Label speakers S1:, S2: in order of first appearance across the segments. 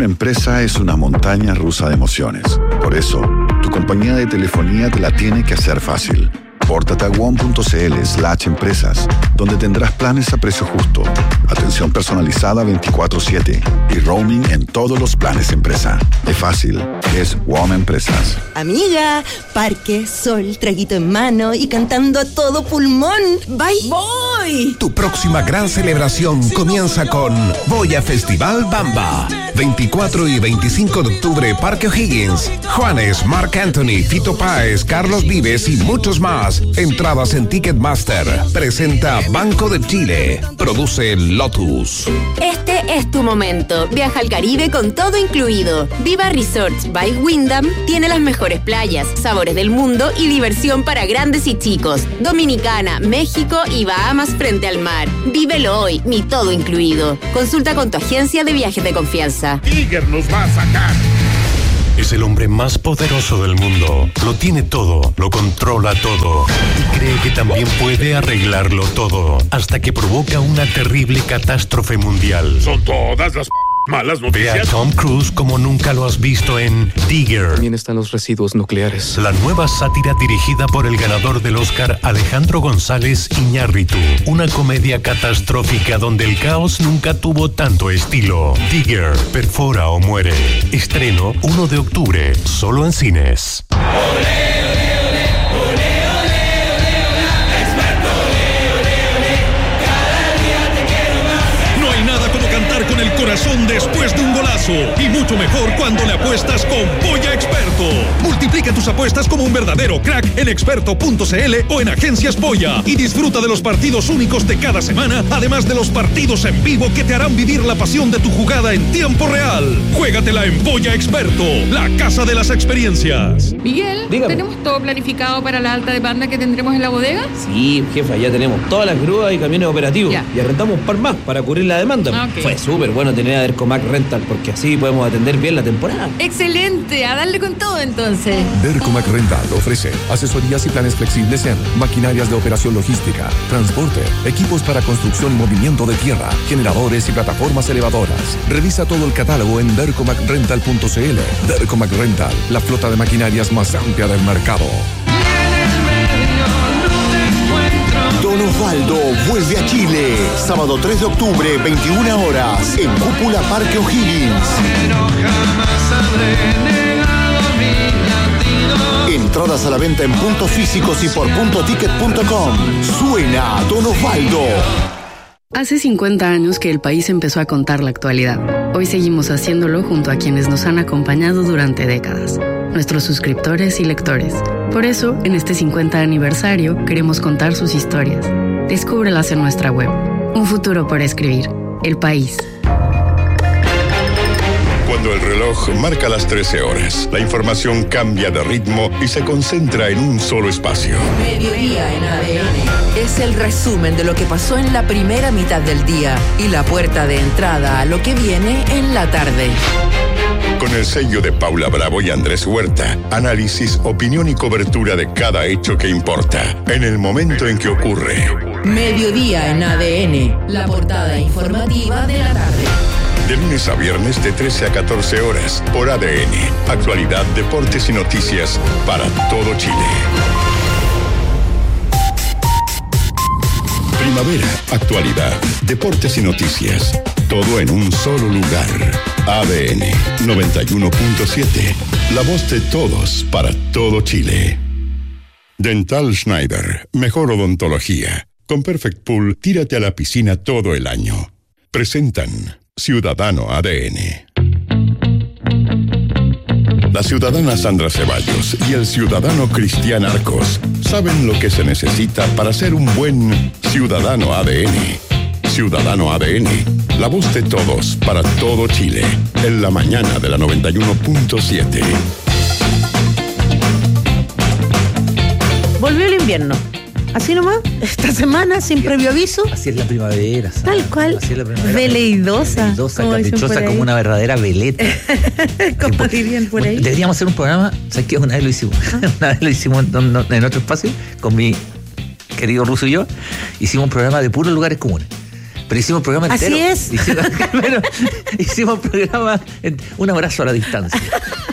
S1: empresa es una montaña rusa de emociones. Por eso, tu compañía de telefonía te la tiene que hacer fácil. Pórtate a WOM.cl/empresas, donde tendrás planes a precio justo, atención personalizada 24/7 y roaming en todos los planes empresa. Es fácil, es WOM Empresas.
S2: Amiga, parque, sol, traguito en mano y cantando a todo pulmón. ¡Bye! ¡Voy!
S3: Tu próxima gran celebración comienza con Boya Festival Bamba. 24 y 25 de octubre, Parque O'Higgins. Juanes, Marc Anthony, Fito Páez, Carlos Vives y muchos más. Entradas en Ticketmaster. Presenta Banco de Chile. Produce Lotus.
S4: Este es tu momento. Viaja al Caribe con todo incluido. Viva Resorts by Wyndham tiene las mejores playas, sabores del mundo y diversión para grandes y chicos. Dominicana, México y Bahamas frente al mar. Vívelo hoy, mi todo incluido. Consulta con tu agencia de viajes de confianza.
S5: Tiger nos va a sacar.
S6: Es el hombre más poderoso del mundo. Lo tiene todo, lo controla todo y cree que también puede arreglarlo todo hasta que provoca una terrible catástrofe mundial.
S5: Son todas las malas noticias.
S6: Ve a Tom Cruise como nunca lo has visto en Tiger.
S7: También están los residuos nucleares.
S6: La nueva sátira dirigida por el ganador del Oscar Alejandro González Iñárritu. Una comedia catastrófica donde el caos nunca tuvo tanto estilo. Tiger, perfora o muere. Estreno 1 de octubre, solo en cines.
S8: Con el corazón después de un golazo y mucho mejor cuando le apuestas con Polla Experto. Multiplica tus apuestas como un verdadero crack en experto.cl o en Agencias Polla y disfruta de los partidos únicos de cada semana, además de los partidos en vivo que te harán vivir la pasión de tu jugada en tiempo real. Juégatela en Polla Experto, la casa de las experiencias.
S9: Miguel,
S10: dígame.
S9: ¿tenemos todo planificado para la alta demanda que tendremos en la bodega?
S10: Sí, jefa, ya tenemos todas las grúas y camiones operativos.
S9: Ya.
S10: Y arrendamos un par más para cubrir la demanda.
S9: Ok.
S10: Fue súper bueno tener a Dercomac Rental porque así podemos atender bien la temporada.
S9: Excelente, a darle con todo entonces.
S11: Dercomac Rental ofrece asesorías y planes flexibles en maquinarias de operación logística, transporte, equipos para construcción y movimiento de tierra, generadores y plataformas elevadoras. Revisa todo el catálogo en dercomacrental.cl. Dercomac Rental, la flota de maquinarias más amplia del mercado.
S12: Don Osvaldo vuelve a Chile. Sábado 3 de octubre, 21 horas, en Cúpula Parque O'Higgins. Entradas a la venta en puntos físicos y por puntoticket.com. Suena Don Osvaldo.
S13: Hace 50 años que el país empezó a contar la actualidad. Hoy seguimos haciéndolo junto a quienes nos han acompañado durante décadas, nuestros suscriptores y lectores. Por eso, en este 50 aniversario, queremos contar sus historias. Descúbrelas en nuestra web. Un futuro por escribir. El País.
S14: Cuando el reloj marca las 13 horas, la información cambia de ritmo y se concentra en un solo espacio.
S15: Mediodía en ADN. Es el resumen de lo que pasó en la primera mitad del día y la puerta de entrada a lo que viene en la tarde.
S14: Con el sello de Paula Bravo y Andrés Huerta, análisis, opinión y cobertura de cada hecho que importa, en el momento en que ocurre.
S15: Mediodía en ADN, la portada informativa de la tarde.
S14: De lunes a viernes de 13 a 14 horas, por ADN. Actualidad, deportes y noticias para todo Chile. Primavera, actualidad, deportes y noticias. Todo en un solo lugar. ADN 91.7. La voz de todos para todo Chile. Dental Schneider. Mejor odontología. Con Perfect Pool, tírate a la piscina todo el año. Presentan Ciudadano ADN. La ciudadana Sandra Ceballos y el ciudadano Cristian Arcos saben lo que se necesita para ser un buen ciudadano ADN. Ciudadano ADN, la voz de todos para todo Chile, en la mañana de la 91.7.
S16: Volvió el invierno. Así nomás, esta semana, sin previo aviso.
S10: Así es la primavera. ¿sabes?
S16: Tal cual.
S10: Así es la primavera.
S16: Veleidosa.
S10: Veleidosa, caprichosa, como una verdadera veleta.
S16: Como dirían por ahí.
S10: Deberíamos hacer un programa, ¿sabes qué? Una vez lo hicimos. Una vez lo hicimos en otro espacio, con mi querido Ruso y yo. Hicimos un programa de puros lugares comunes.
S17: Pero hicimos el programa entero.
S16: Así es.
S17: Hicimos el programa en un abrazo a la distancia.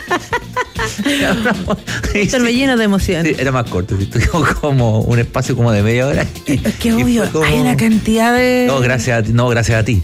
S16: Lleno de emoción.
S17: Sí, era más corto, tuvimos como un espacio como de media hora.
S16: Es que obvio, como... hay una cantidad de...
S17: No, gracias a ti.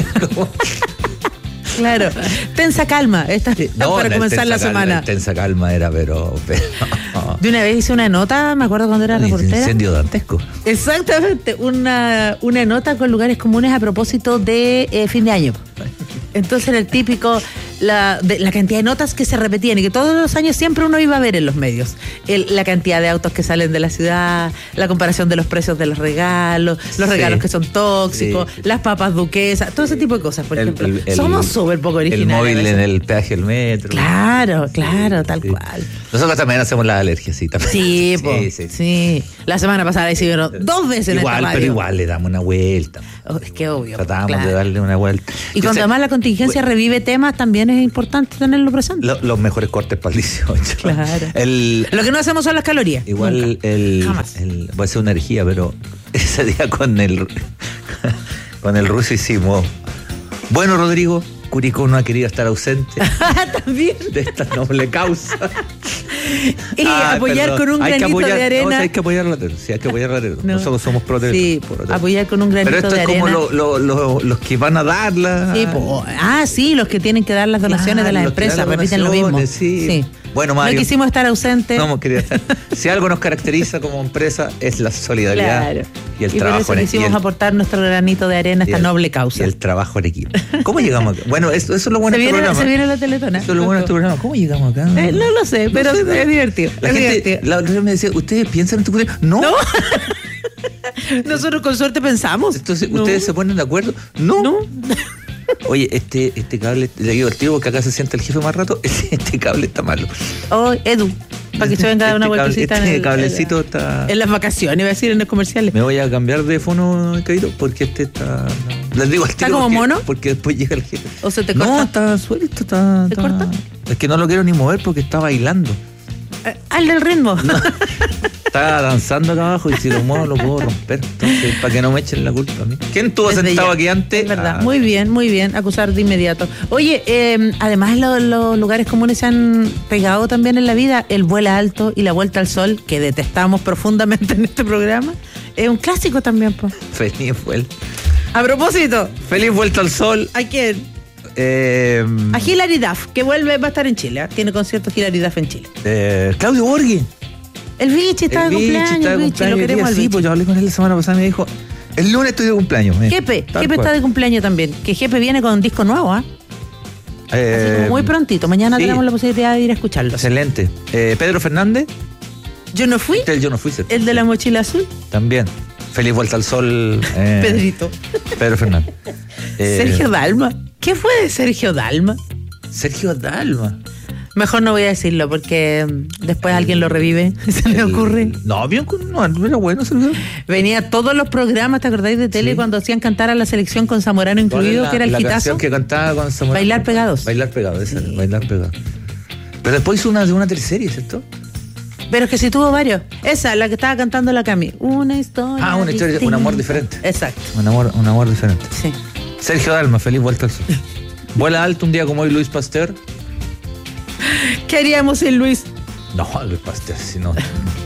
S16: Claro, tensa calma, para comenzar la semana.
S17: Tensa calma era, pero...
S16: De una vez hice una nota, me acuerdo cuando era reportera.
S17: Incendio dantesco.
S16: Exactamente, una nota con lugares comunes a propósito de fin de año. Entonces era el típico, la cantidad de notas que se repetían y que todos los años siempre uno iba a ver en los medios. La cantidad de autos que salen de la ciudad, la comparación de los precios de los regalos, los regalos que son tóxicos, las papas duquesas, todo ese tipo de cosas, por ejemplo. Somos súper poco originales.
S17: El móvil en el peaje del metro.
S16: Claro, tal cual.
S17: Nosotros también hacemos las alergias, sí, también.
S16: Sí. La semana pasada hicieron 2 veces en esta radio.
S17: Pero igual le damos una vuelta.
S16: Es que obvio.
S17: Tratamos de darle una vuelta.
S16: Y cuando además la contingencia revive temas, también es importante tenerlo presente.
S17: Los mejores cortes para el 18.
S16: Claro. Lo que no hacemos son las calorías.
S17: Igual
S16: Jamás.
S17: Voy a hacer una herejía, pero ese día con el ruso hicimos. Bueno, Rodrigo, Curicó no ha querido estar ausente.
S16: También.
S17: De esta noble causa.
S16: Y apoyar con un granito de arena.
S17: No, hay que apoyar la sí, hay que apoyar la arena. Nosotros somos protectores.
S16: Sí, apoyar con un granito de arena.
S17: Pero esto es como los que van a darla.
S16: Sí, los que tienen que dar las donaciones de las empresas, repiten lo mismo. Sí. Bueno, Mario, no quisimos estar ausentes.
S17: No hemos querido estar. Si algo nos caracteriza como empresa es la solidaridad y el trabajo
S16: por eso quisimos aportar nuestro granito de arena a esta noble causa.
S17: Y el trabajo en equipo. ¿Cómo llegamos acá? Bueno, eso es lo bueno de este programa.
S16: Se viene la teletona.
S17: Eso es lo bueno de este programa. ¿Cómo llegamos acá?
S16: No lo sé, pero es divertido.
S17: La gente me decía, ¿ustedes piensan en tu cumpleaños? No.
S16: Nosotros con suerte pensamos.
S17: Entonces, ¿ustedes se ponen de acuerdo? No. Oye, este cable, le digo al tío porque acá se sienta el jefe más rato, este cable está malo.
S16: Edu, para que se venga a dar una vueltecita
S17: en el cablecito está...
S16: En las vacaciones, iba a decir, en los comerciales.
S17: Me voy a cambiar de fono, Caído, porque este está... Les digo al tío.
S16: ¿Está como mono?
S17: Porque después llega el jefe.
S16: ¿O se te corta?
S17: No, está suelto, está...
S16: ¿Te corta?
S17: Es que no lo quiero ni mover porque está bailando.
S16: Al del ritmo.
S17: No. Está danzando acá abajo y si lo muevo lo puedo romper. Entonces, para que no me echen la culpa a mí. ¿Quién estuvo sentado aquí antes?
S16: Es verdad. Muy bien. Acusar de inmediato. Oye, además los lugares comunes se han pegado también en la vida. El vuela alto y la vuelta al sol, que detestamos profundamente en este programa. Es un clásico también, pues.
S17: Feliz vuelta.
S16: A propósito.
S17: Feliz vuelta al sol.
S16: ¿A quién? A Hilary Duff, que va a estar en Chile. Tiene concierto Hilary Duff en Chile.
S17: Claudio Borghi.
S16: El Vichy está de cumpleaños. Lo queremos al Vichy.
S17: Pues yo hablé con él la semana pasada y me dijo, el lunes estoy de cumpleaños.
S16: Jepe está de cumpleaños también. Que Jepe viene con un disco nuevo, Así como muy prontito. Mañana tenemos la posibilidad de ir a escucharlo.
S17: Excelente. Pedro Fernández.
S16: Yo no fui.
S17: Yo no fui.
S16: El de la mochila azul.
S17: También. Feliz vuelta al sol.
S16: Pedrito.
S17: Pedro Fernández.
S16: Sergio Dalma. ¿Qué fue de Sergio Dalma?
S17: Sergio Dalma.
S16: Mejor no voy a decirlo porque después alguien lo revive. Se me ocurre.
S17: No, era bueno.
S16: Venía todos los programas, ¿te acordáis de tele cuando hacían cantar a la selección con Zamorano incluido, que era el hitazo?
S17: Que cantaba con Zamorano.
S16: Bailar pegados.
S17: Bailar pegados. Pero después hizo una de una teleserie, ¿cierto?
S16: Pero es que sí tuvo varios. Esa, la que estaba cantando la Cami. Una historia.
S17: Una historia, un amor diferente.
S16: Exacto.
S17: Un amor diferente.
S16: Sí.
S17: Sergio Dalma, feliz vuelta al sol. Vuela alto un día como hoy Luis Pasteur.
S16: ¿Qué haríamos sin Luis?
S17: No, Luis Pasteur, si no.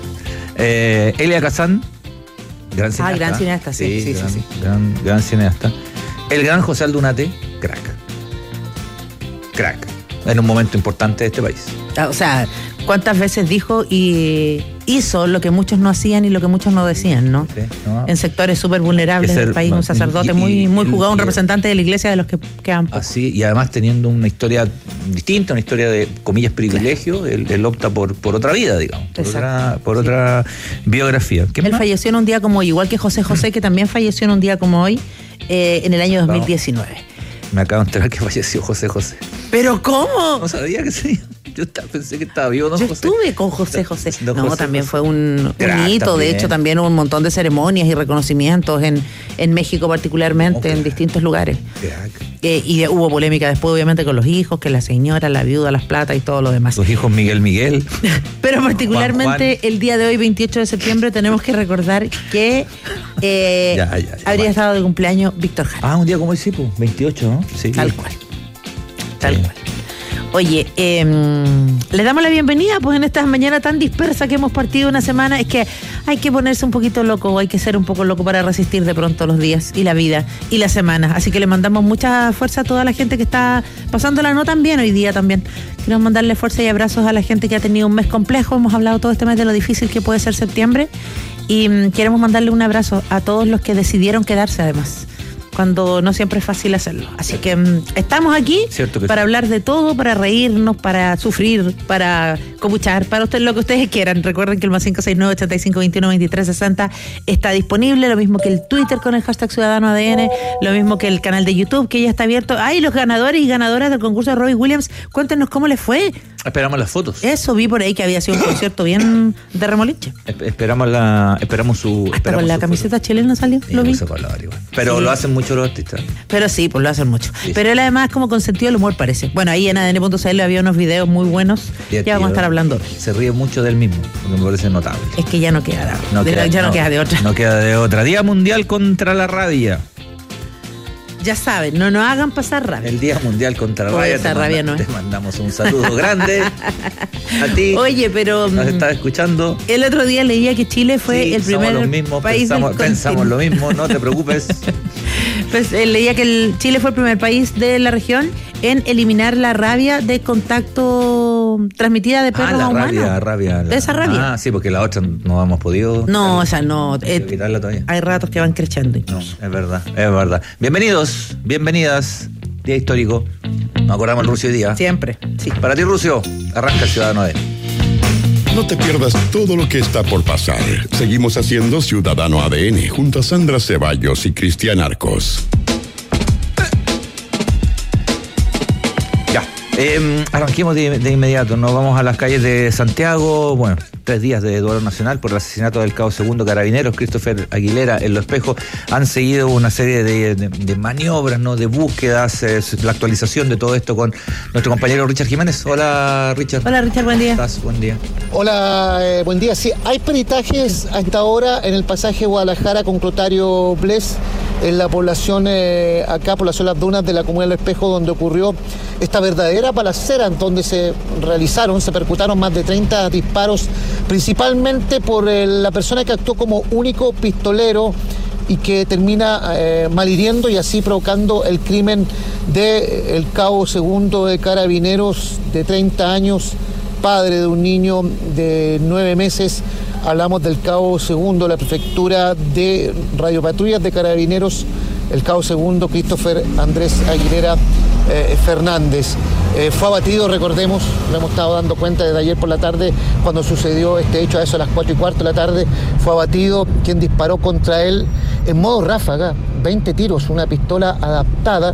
S17: Elia Kazan, gran cineasta.
S16: Gran cineasta, sí.
S17: Gran cineasta. El gran José Aldunate, crack. En un momento importante de este país.
S16: O sea, ¿cuántas veces dijo y hizo lo que muchos no hacían y lo que muchos no decían, ¿no? Sí, ¿no? En sectores súper vulnerables del país, un sacerdote muy jugado, un representante de la iglesia de los que quedan pocos.
S17: Así, y además teniendo una historia distinta, una historia de, comillas, privilegio, él opta por otra vida, digamos, por otra biografía.
S16: Él falleció en un día como hoy, igual que José José, que también falleció en un día como hoy, en el año 2019.
S17: Me acabo de enterar que falleció José José.
S16: ¿Pero cómo?
S17: No sabía que sí. pensé que estaba vivo, don
S16: Yo
S17: José.
S16: estuve con José.
S17: Don
S16: No,
S17: José
S16: también
S17: José.
S16: fue un hito.
S17: También.
S16: De hecho, también hubo un montón de ceremonias y reconocimientos en México particularmente, en distintos lugares. Y hubo polémica después, obviamente, con los hijos, que la señora, la viuda, las platas y todo lo demás.
S17: Sus hijos Miguel.
S16: Pero particularmente el día de hoy, 28 de septiembre, tenemos que recordar que habría estado de cumpleaños Víctor Jara.
S17: Un día como hoy, sí, pues, 28, ¿no? Sí.
S16: Tal cual. Oye, le damos la bienvenida pues en esta mañana tan dispersa que hemos partido una semana. Es que hay que ponerse un poquito loco, hay que ser un poco loco para resistir de pronto los días y la vida y las semanas. Así que le mandamos mucha fuerza a toda la gente que está pasándola no tan bien hoy día también. Queremos mandarle fuerza y abrazos a la gente que ha tenido un mes complejo. Hemos hablado todo este mes de lo difícil que puede ser septiembre y queremos mandarle un abrazo a todos los que decidieron quedarse además, cuando no siempre es fácil hacerlo. Así que estamos aquí para hablar de todo, para reírnos, para sufrir, para copuchar, para usted lo que ustedes quieran. Recuerden que el más 569-8521-2360 está disponible, lo mismo que el Twitter con el hashtag Ciudadano ADN, lo mismo que el canal de YouTube que ya está abierto. Los ganadores y ganadoras del concurso de Robbie Williams, cuéntenos cómo les fue.
S17: Esperamos las fotos.
S16: Eso, vi por ahí que había sido un concierto bien de remoliche.
S17: Esperamos su...
S16: Hasta con la camiseta chilena salió, lo vi.
S17: Pero lo hacen mucho los artistas.
S16: Pero sí, pues lo hacen mucho. Pero él además como con sentido del humor parece. Bueno, ahí en ADN.cl había unos videos muy buenos. Ya vamos a estar hablando.
S17: Se ríe mucho del mismo, porque me parece notable.
S16: Es que ya no queda no queda de otra.
S17: No queda de otra. Día Mundial contra la Rabia.
S16: Ya saben, no nos hagan pasar rabia.
S17: El Día Mundial contra la Rabia. Te mandamos un saludo grande a ti.
S16: Oye, pero
S17: nos estás escuchando.
S16: El otro día leía que Chile fue el primer país
S17: pensamos lo mismo, no te preocupes.
S16: Pues leía que Chile fue el primer país de la región en eliminar la rabia de contacto transmitida de perros a humanos.
S17: Rabia.
S16: De esa rabia.
S17: Sí, porque la otra no hemos podido.
S16: No, o sea, no.
S17: Quitarla todavía.
S16: Hay ratos que van creciendo.
S17: No, es verdad. Bienvenidos, bienvenidas. Día histórico. Nos acordamos el Rusio hoy día.
S16: Siempre, sí.
S17: Para ti, Rusio, arranca el Ciudadano ADN.
S14: No te pierdas todo lo que está por pasar. Seguimos haciendo Ciudadano ADN junto a Sandra Ceballos y Cristian Arcos.
S17: Arranquemos de inmediato. Nos vamos a las calles de Santiago. Bueno, 3 días de duelo nacional por el asesinato del cabo segundo Carabineros, Christopher Aguilera, en Lo Espejo. Han seguido una serie de maniobras, ¿no? De búsquedas, la actualización de todo esto con nuestro compañero Richard Jiménez. Hola, Richard.
S16: Hola, Richard, buen día.
S17: Buen día.
S18: Hola, buen día. Sí, hay peritajes a esta hora en el pasaje Guadalajara con Clotario Bles, en la población acá por las zonas dunas de la comuna del Espejo, donde ocurrió esta verdadera balacera, en donde se percutaron más de 30 disparos, principalmente por la persona que actuó como único pistolero y que termina malhiriendo y así provocando el crimen del cabo segundo de Carabineros de 30 años, padre de un niño de 9 meses. Hablamos del cabo segundo de la prefectura de radiopatrullas de Carabineros, el cabo segundo Christopher Andrés Aguilera Fernández. Fue abatido, recordemos, lo hemos estado dando cuenta desde ayer por la tarde, cuando sucedió este hecho, a eso a las 4:15 de la tarde, fue abatido quien disparó contra él en modo ráfaga, 20 tiros, una pistola adaptada,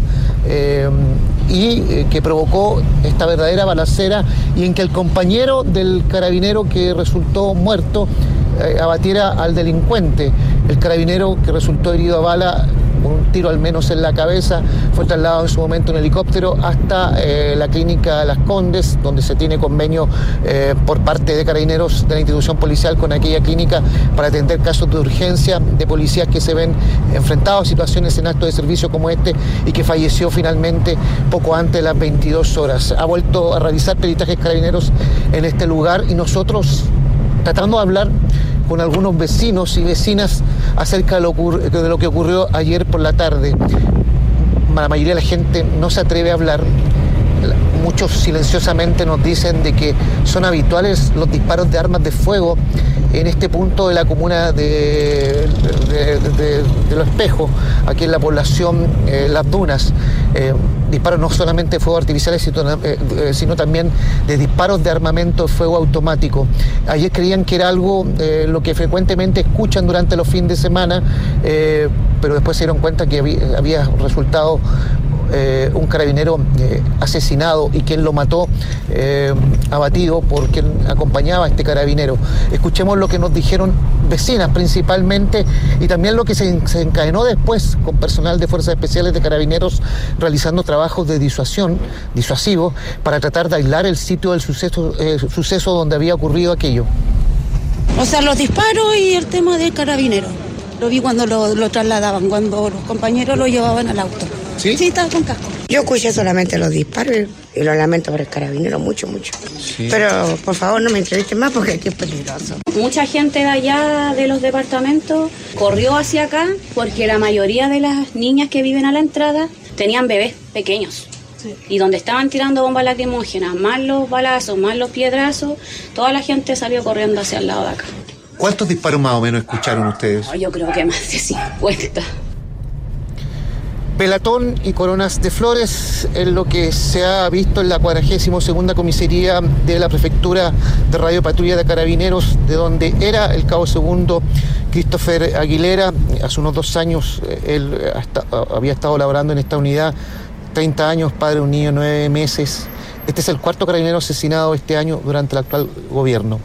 S18: y que provocó esta verdadera balacera, y en que el compañero del carabinero que resultó muerto abatiera al delincuente. El carabinero que resultó herido a bala, un tiro al menos en la cabeza, fue trasladado en su momento en helicóptero hasta la clínica Las Condes, donde se tiene convenio por parte de Carabineros de la institución policial con aquella clínica para atender casos de urgencia de policías que se ven enfrentados a situaciones en actos de servicio como este, y que falleció finalmente poco antes de las 22 horas. Ha vuelto a realizar peritajes Carabineros en este lugar, y nosotros, tratando de hablar con algunos vecinos y vecinas acerca de lo que ocurrió ayer por la tarde, la mayoría de la gente no se atreve a hablar. Muchos silenciosamente nos dicen de que son habituales los disparos de armas de fuego en este punto de la comuna de Lo Espejo, aquí en la población Las Dunas. Disparos no solamente de fuego artificiales, sino también de disparos de armamento de fuego automático. Ayer creían que era algo lo que frecuentemente escuchan durante los fines de semana, pero después se dieron cuenta que había resultado un carabinero asesinado y quien lo mató abatido por quien acompañaba a este carabinero. Escuchemos lo que nos dijeron vecinas principalmente y también lo que se encadenó después con personal de Fuerzas Especiales de Carabineros realizando trabajos de disuasivos para tratar de aislar el sitio del suceso donde había ocurrido aquello.
S19: O sea, los disparos y el tema del carabinero. Lo vi cuando lo trasladaban, cuando los compañeros lo llevaban al auto. ¿Sí? Sí, estaba con casco.
S20: Yo escuché solamente los disparos y lo lamento por el carabinero, mucho. Sí. Pero, por favor, no me entrevisten más porque aquí es peligroso.
S21: Mucha gente de allá, de los departamentos, corrió hacia acá porque la mayoría de las niñas que viven a la entrada tenían bebés pequeños. Sí. Y donde estaban tirando bombas lacrimógenas, más los balazos, más los piedrazos, toda la gente salió corriendo hacia el lado de acá.
S18: ¿Cuántos disparos más o menos escucharon ustedes?
S21: Yo creo que más de 50.
S18: Pelatón y coronas de flores es lo que se ha visto en la 42ª comisaría de la prefectura de Radio Patrulla de Carabineros, de donde era el cabo segundo Christopher Aguilera. Hace unos 2 años él había estado laborando en esta unidad, 30 años, padre de un niño de 9 meses. Este es el 4º carabinero asesinado este año durante el actual gobierno.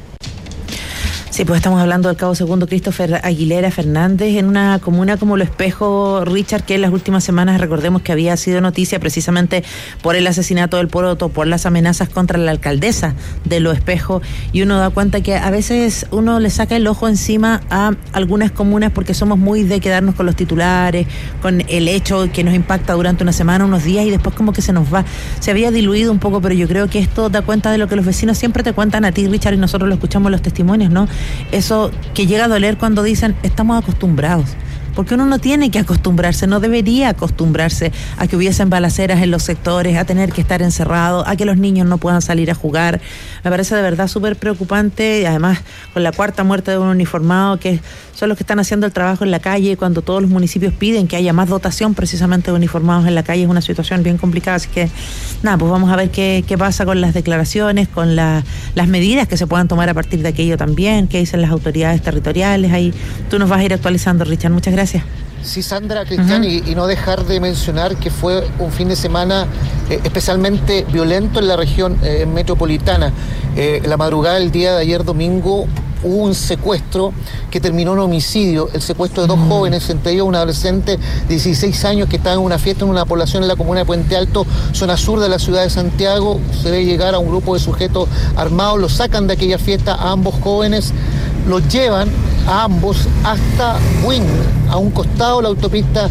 S16: Sí, pues estamos hablando del cabo segundo Christopher Aguilera Fernández en una comuna como Lo Espejo, Richard, que en las últimas semanas recordemos que había sido noticia precisamente por el asesinato del Poroto, por las amenazas contra la alcaldesa de Lo Espejo, y uno da cuenta que a veces uno le saca el ojo encima a algunas comunas porque somos muy de quedarnos con los titulares, con el hecho que nos impacta durante una semana, unos días, y después como que se nos va. Se había diluido un poco, pero yo creo que esto da cuenta de lo que los vecinos siempre te cuentan a ti, Richard, y nosotros lo escuchamos en los testimonios, ¿no? Eso que llega a doler cuando dicen estamos acostumbrados, porque uno no tiene que acostumbrarse, no debería acostumbrarse a que hubiesen balaceras en los sectores, a tener que estar encerrado, a que los niños no puedan salir a jugar. Me parece de verdad súper preocupante, y además con la 4ª muerte de un uniformado, que son los que están haciendo el trabajo en la calle, cuando todos los municipios piden que haya más dotación precisamente de uniformados en la calle. Es una situación bien complicada, así que nada, pues vamos a ver qué pasa con las declaraciones, con las medidas que se puedan tomar a partir de aquello también, qué dicen las autoridades territoriales. Ahí tú nos vas a ir actualizando, Richard. Muchas gracias.
S18: Sí, Sandra, Cristian, y no dejar de mencionar que fue un fin de semana especialmente violento en la región metropolitana. La madrugada del día de ayer domingo hubo un secuestro que terminó en homicidio, el secuestro de 2 jóvenes, entre ellos un adolescente de 16 años que estaba en una fiesta en una población en la comuna de Puente Alto, zona sur de la ciudad de Santiago. Se ve llegar a un grupo de sujetos armados, los sacan de aquella fiesta a ambos jóvenes, los llevan a ambos hasta Buin, a un costado de la autopista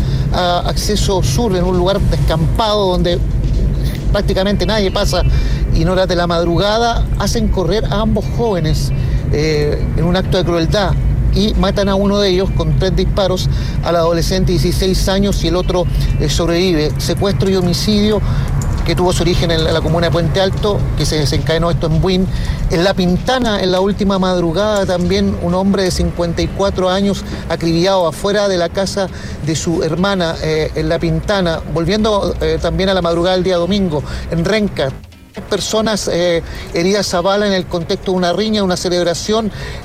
S18: acceso sur, en un lugar descampado donde prácticamente nadie pasa, y en horas de la madrugada hacen correr a ambos jóvenes en un acto de crueldad, y matan a uno de ellos con 3 disparos, al adolescente de 16 años, y el otro sobrevive. Secuestro y homicidio que tuvo su origen en la comuna de Puente Alto, que se desencadenó esto en Buin. En La Pintana, en la última madrugada, también un hombre de 54 años acribillado afuera de la casa de su hermana en La Pintana. Volviendo también a la madrugada del día domingo, en Renca, personas heridas a bala en el contexto de una riña, una celebración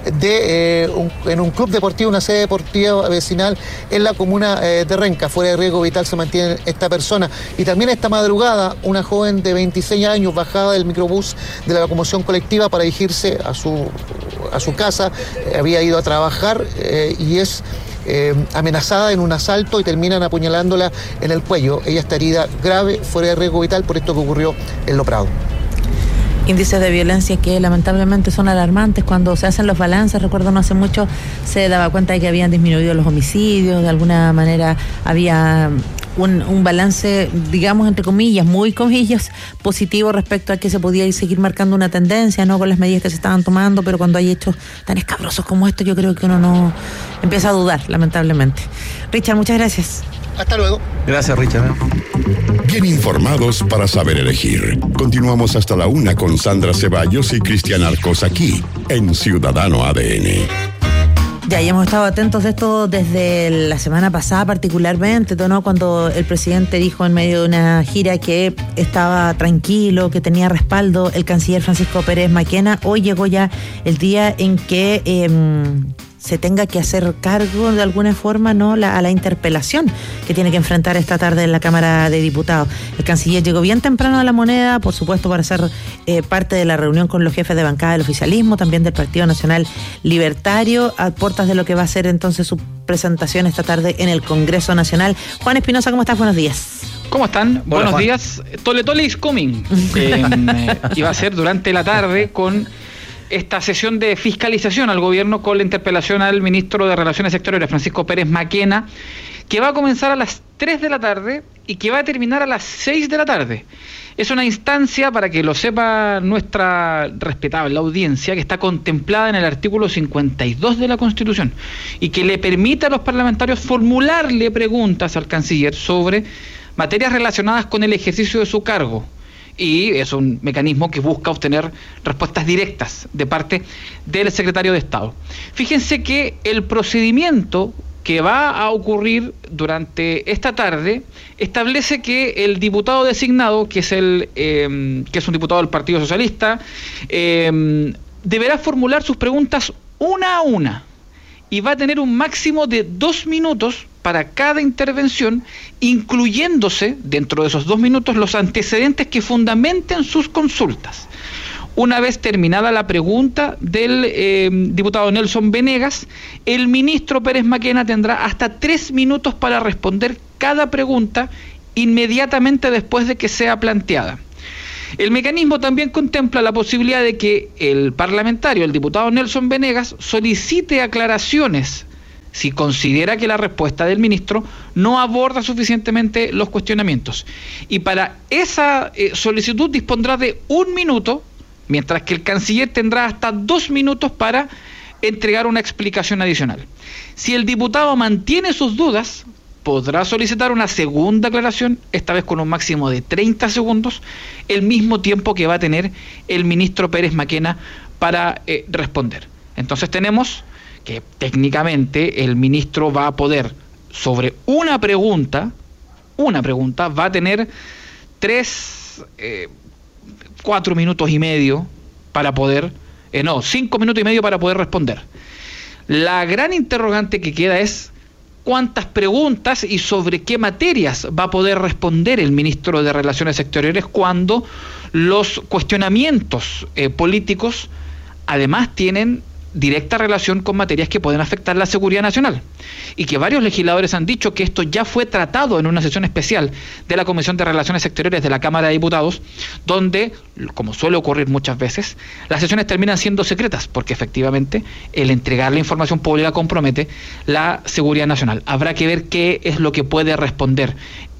S18: en un club deportivo, una sede deportiva vecinal en la comuna de Renca. Fuera de riesgo vital se mantiene esta persona. Y también esta madrugada, una joven de 26 años bajada del microbús de la locomoción colectiva para dirigirse a su casa. Había ido a trabajar y es amenazada en un asalto y terminan apuñalándola en el cuello. Ella está herida grave, fuera de riesgo vital, por esto que ocurrió en Lo Prado.
S16: Índices de violencia que lamentablemente son alarmantes. Cuando se hacen los balances, recuerdo no hace mucho, se daba cuenta de que habían disminuido los homicidios, de alguna manera había un balance, digamos, entre comillas, muy comillas, positivo respecto a que se podía seguir marcando una tendencia, ¿no?, con las medidas que se estaban tomando, pero cuando hay hechos tan escabrosos como estos, yo creo que uno no empieza a dudar, lamentablemente. Richard, muchas gracias.
S18: Hasta luego.
S17: Gracias, Richard.
S14: Bien informados para saber elegir. Continuamos hasta la 1 con Sandra Ceballos y Cristian Arcos aquí, en Ciudadano ADN.
S16: Ya hemos estado atentos de esto desde la semana pasada particularmente, ¿no?, cuando el presidente dijo en medio de una gira que estaba tranquilo, que tenía respaldo el canciller Francisco Pérez Maquena. Hoy llegó ya el día en que se tenga que hacer cargo de alguna forma, ¿no?, a la interpelación que tiene que enfrentar esta tarde en la Cámara de Diputados. El canciller llegó bien temprano a La Moneda, por supuesto, para ser parte de la reunión con los jefes de bancada del oficialismo, también del Partido Nacional Libertario, a puertas de lo que va a ser entonces su presentación esta tarde en el Congreso Nacional. Juan Espinosa, ¿cómo estás? Buenos días.
S1: ¿Cómo están? Buenos
S17: Juan.
S1: días. Tole Tole is coming. Y va a ser durante la tarde con esta sesión de fiscalización al gobierno con la interpelación al ministro de Relaciones Exteriores, Francisco Pérez Maquena, que va a comenzar a las 3 de la tarde y que va a terminar a las 6 de la tarde. Es una instancia, para que lo sepa nuestra respetable audiencia, que está contemplada en el artículo 52 de la Constitución y que le permite a los parlamentarios formularle preguntas al canciller sobre materias relacionadas con el ejercicio de su cargo. Y es un mecanismo que busca obtener respuestas directas de parte del secretario de Estado. Fíjense que el procedimiento que va a ocurrir durante esta tarde establece que el diputado designado, que es un diputado del Partido Socialista, deberá formular sus preguntas una a una y va a tener un máximo de 2 minutos para cada intervención, incluyéndose dentro de esos 2 minutos los antecedentes que fundamenten sus consultas. Una vez terminada la pregunta del diputado Nelson Venegas, el ministro Pérez Maquena tendrá hasta 3 minutos para responder cada pregunta inmediatamente después de que sea planteada. El mecanismo también contempla la posibilidad de que el parlamentario, el diputado Nelson Venegas, solicite aclaraciones si considera que la respuesta del ministro no aborda suficientemente los cuestionamientos. Y para esa solicitud dispondrá de 1 minuto, mientras que el canciller tendrá hasta 2 minutos para entregar una explicación adicional. Si el diputado mantiene sus dudas, podrá solicitar una segunda aclaración, esta vez con un máximo de 30 segundos, el mismo tiempo que va a tener el ministro Pérez Maquena para responder. Entonces tenemos que técnicamente el ministro va a poder, sobre una pregunta, va a tener 4 minutos y medio para poder, 5 minutos y medio para poder responder. La gran interrogante que queda es cuántas preguntas y sobre qué materias va a poder responder el ministro de Relaciones Exteriores cuando los cuestionamientos políticos además tienen directa relación con materias que pueden afectar la seguridad nacional, y que varios legisladores han dicho que esto ya fue tratado en una sesión especial de la Comisión de Relaciones Exteriores de la Cámara de Diputados, donde, como suele ocurrir muchas veces, las sesiones terminan siendo secretas, porque efectivamente el entregar la información pública compromete la seguridad nacional. Habrá que ver qué es lo que puede responder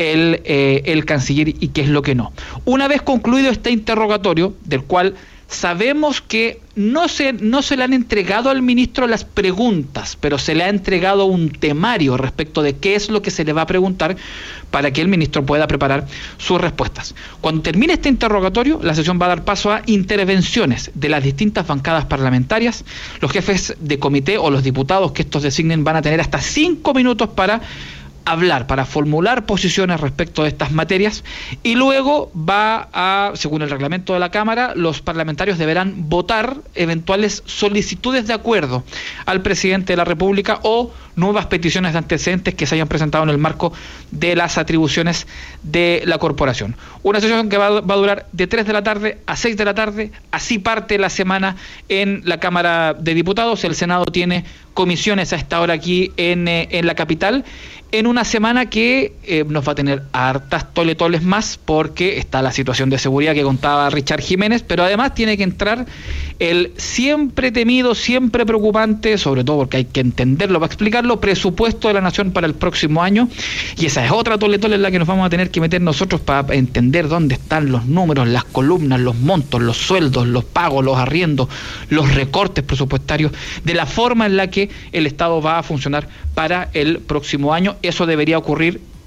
S1: el canciller y qué es lo que no. Una vez concluido este interrogatorio, del cual sabemos que no se le han entregado al ministro las preguntas, pero se le ha entregado un temario respecto de qué es lo que se le va a preguntar para que el ministro pueda preparar sus respuestas. Cuando termine este interrogatorio, la sesión va a dar paso a intervenciones de las distintas bancadas parlamentarias. Los jefes de comité o los diputados que estos designen van a tener hasta 5 minutos para hablar, para formular posiciones respecto de estas materias, y luego según el reglamento de la Cámara, los parlamentarios deberán votar eventuales solicitudes de acuerdo al presidente de la República o nuevas peticiones de antecedentes que se hayan presentado en el marco de las atribuciones de la corporación. Una sesión que va a durar de 3 de la tarde a 6 de la tarde, así parte la semana en la Cámara de Diputados. El Senado tiene comisiones a esta hora aquí en la capital, en una semana que nos va a tener hartas toletoles más, porque está la situación de seguridad que contaba Richard Jiménez, pero además tiene que entrar el siempre temido, siempre preocupante, sobre todo porque hay que entenderlo para explicarlo, presupuesto de la Nación para el próximo año, y esa es otra toletole en la que nos vamos a tener que meter nosotros para entender dónde están los números, las columnas, los montos, los sueldos, los pagos, los arriendos, los recortes presupuestarios, de la forma en la que el Estado va a funcionar para el próximo año. Eso debería ocurrir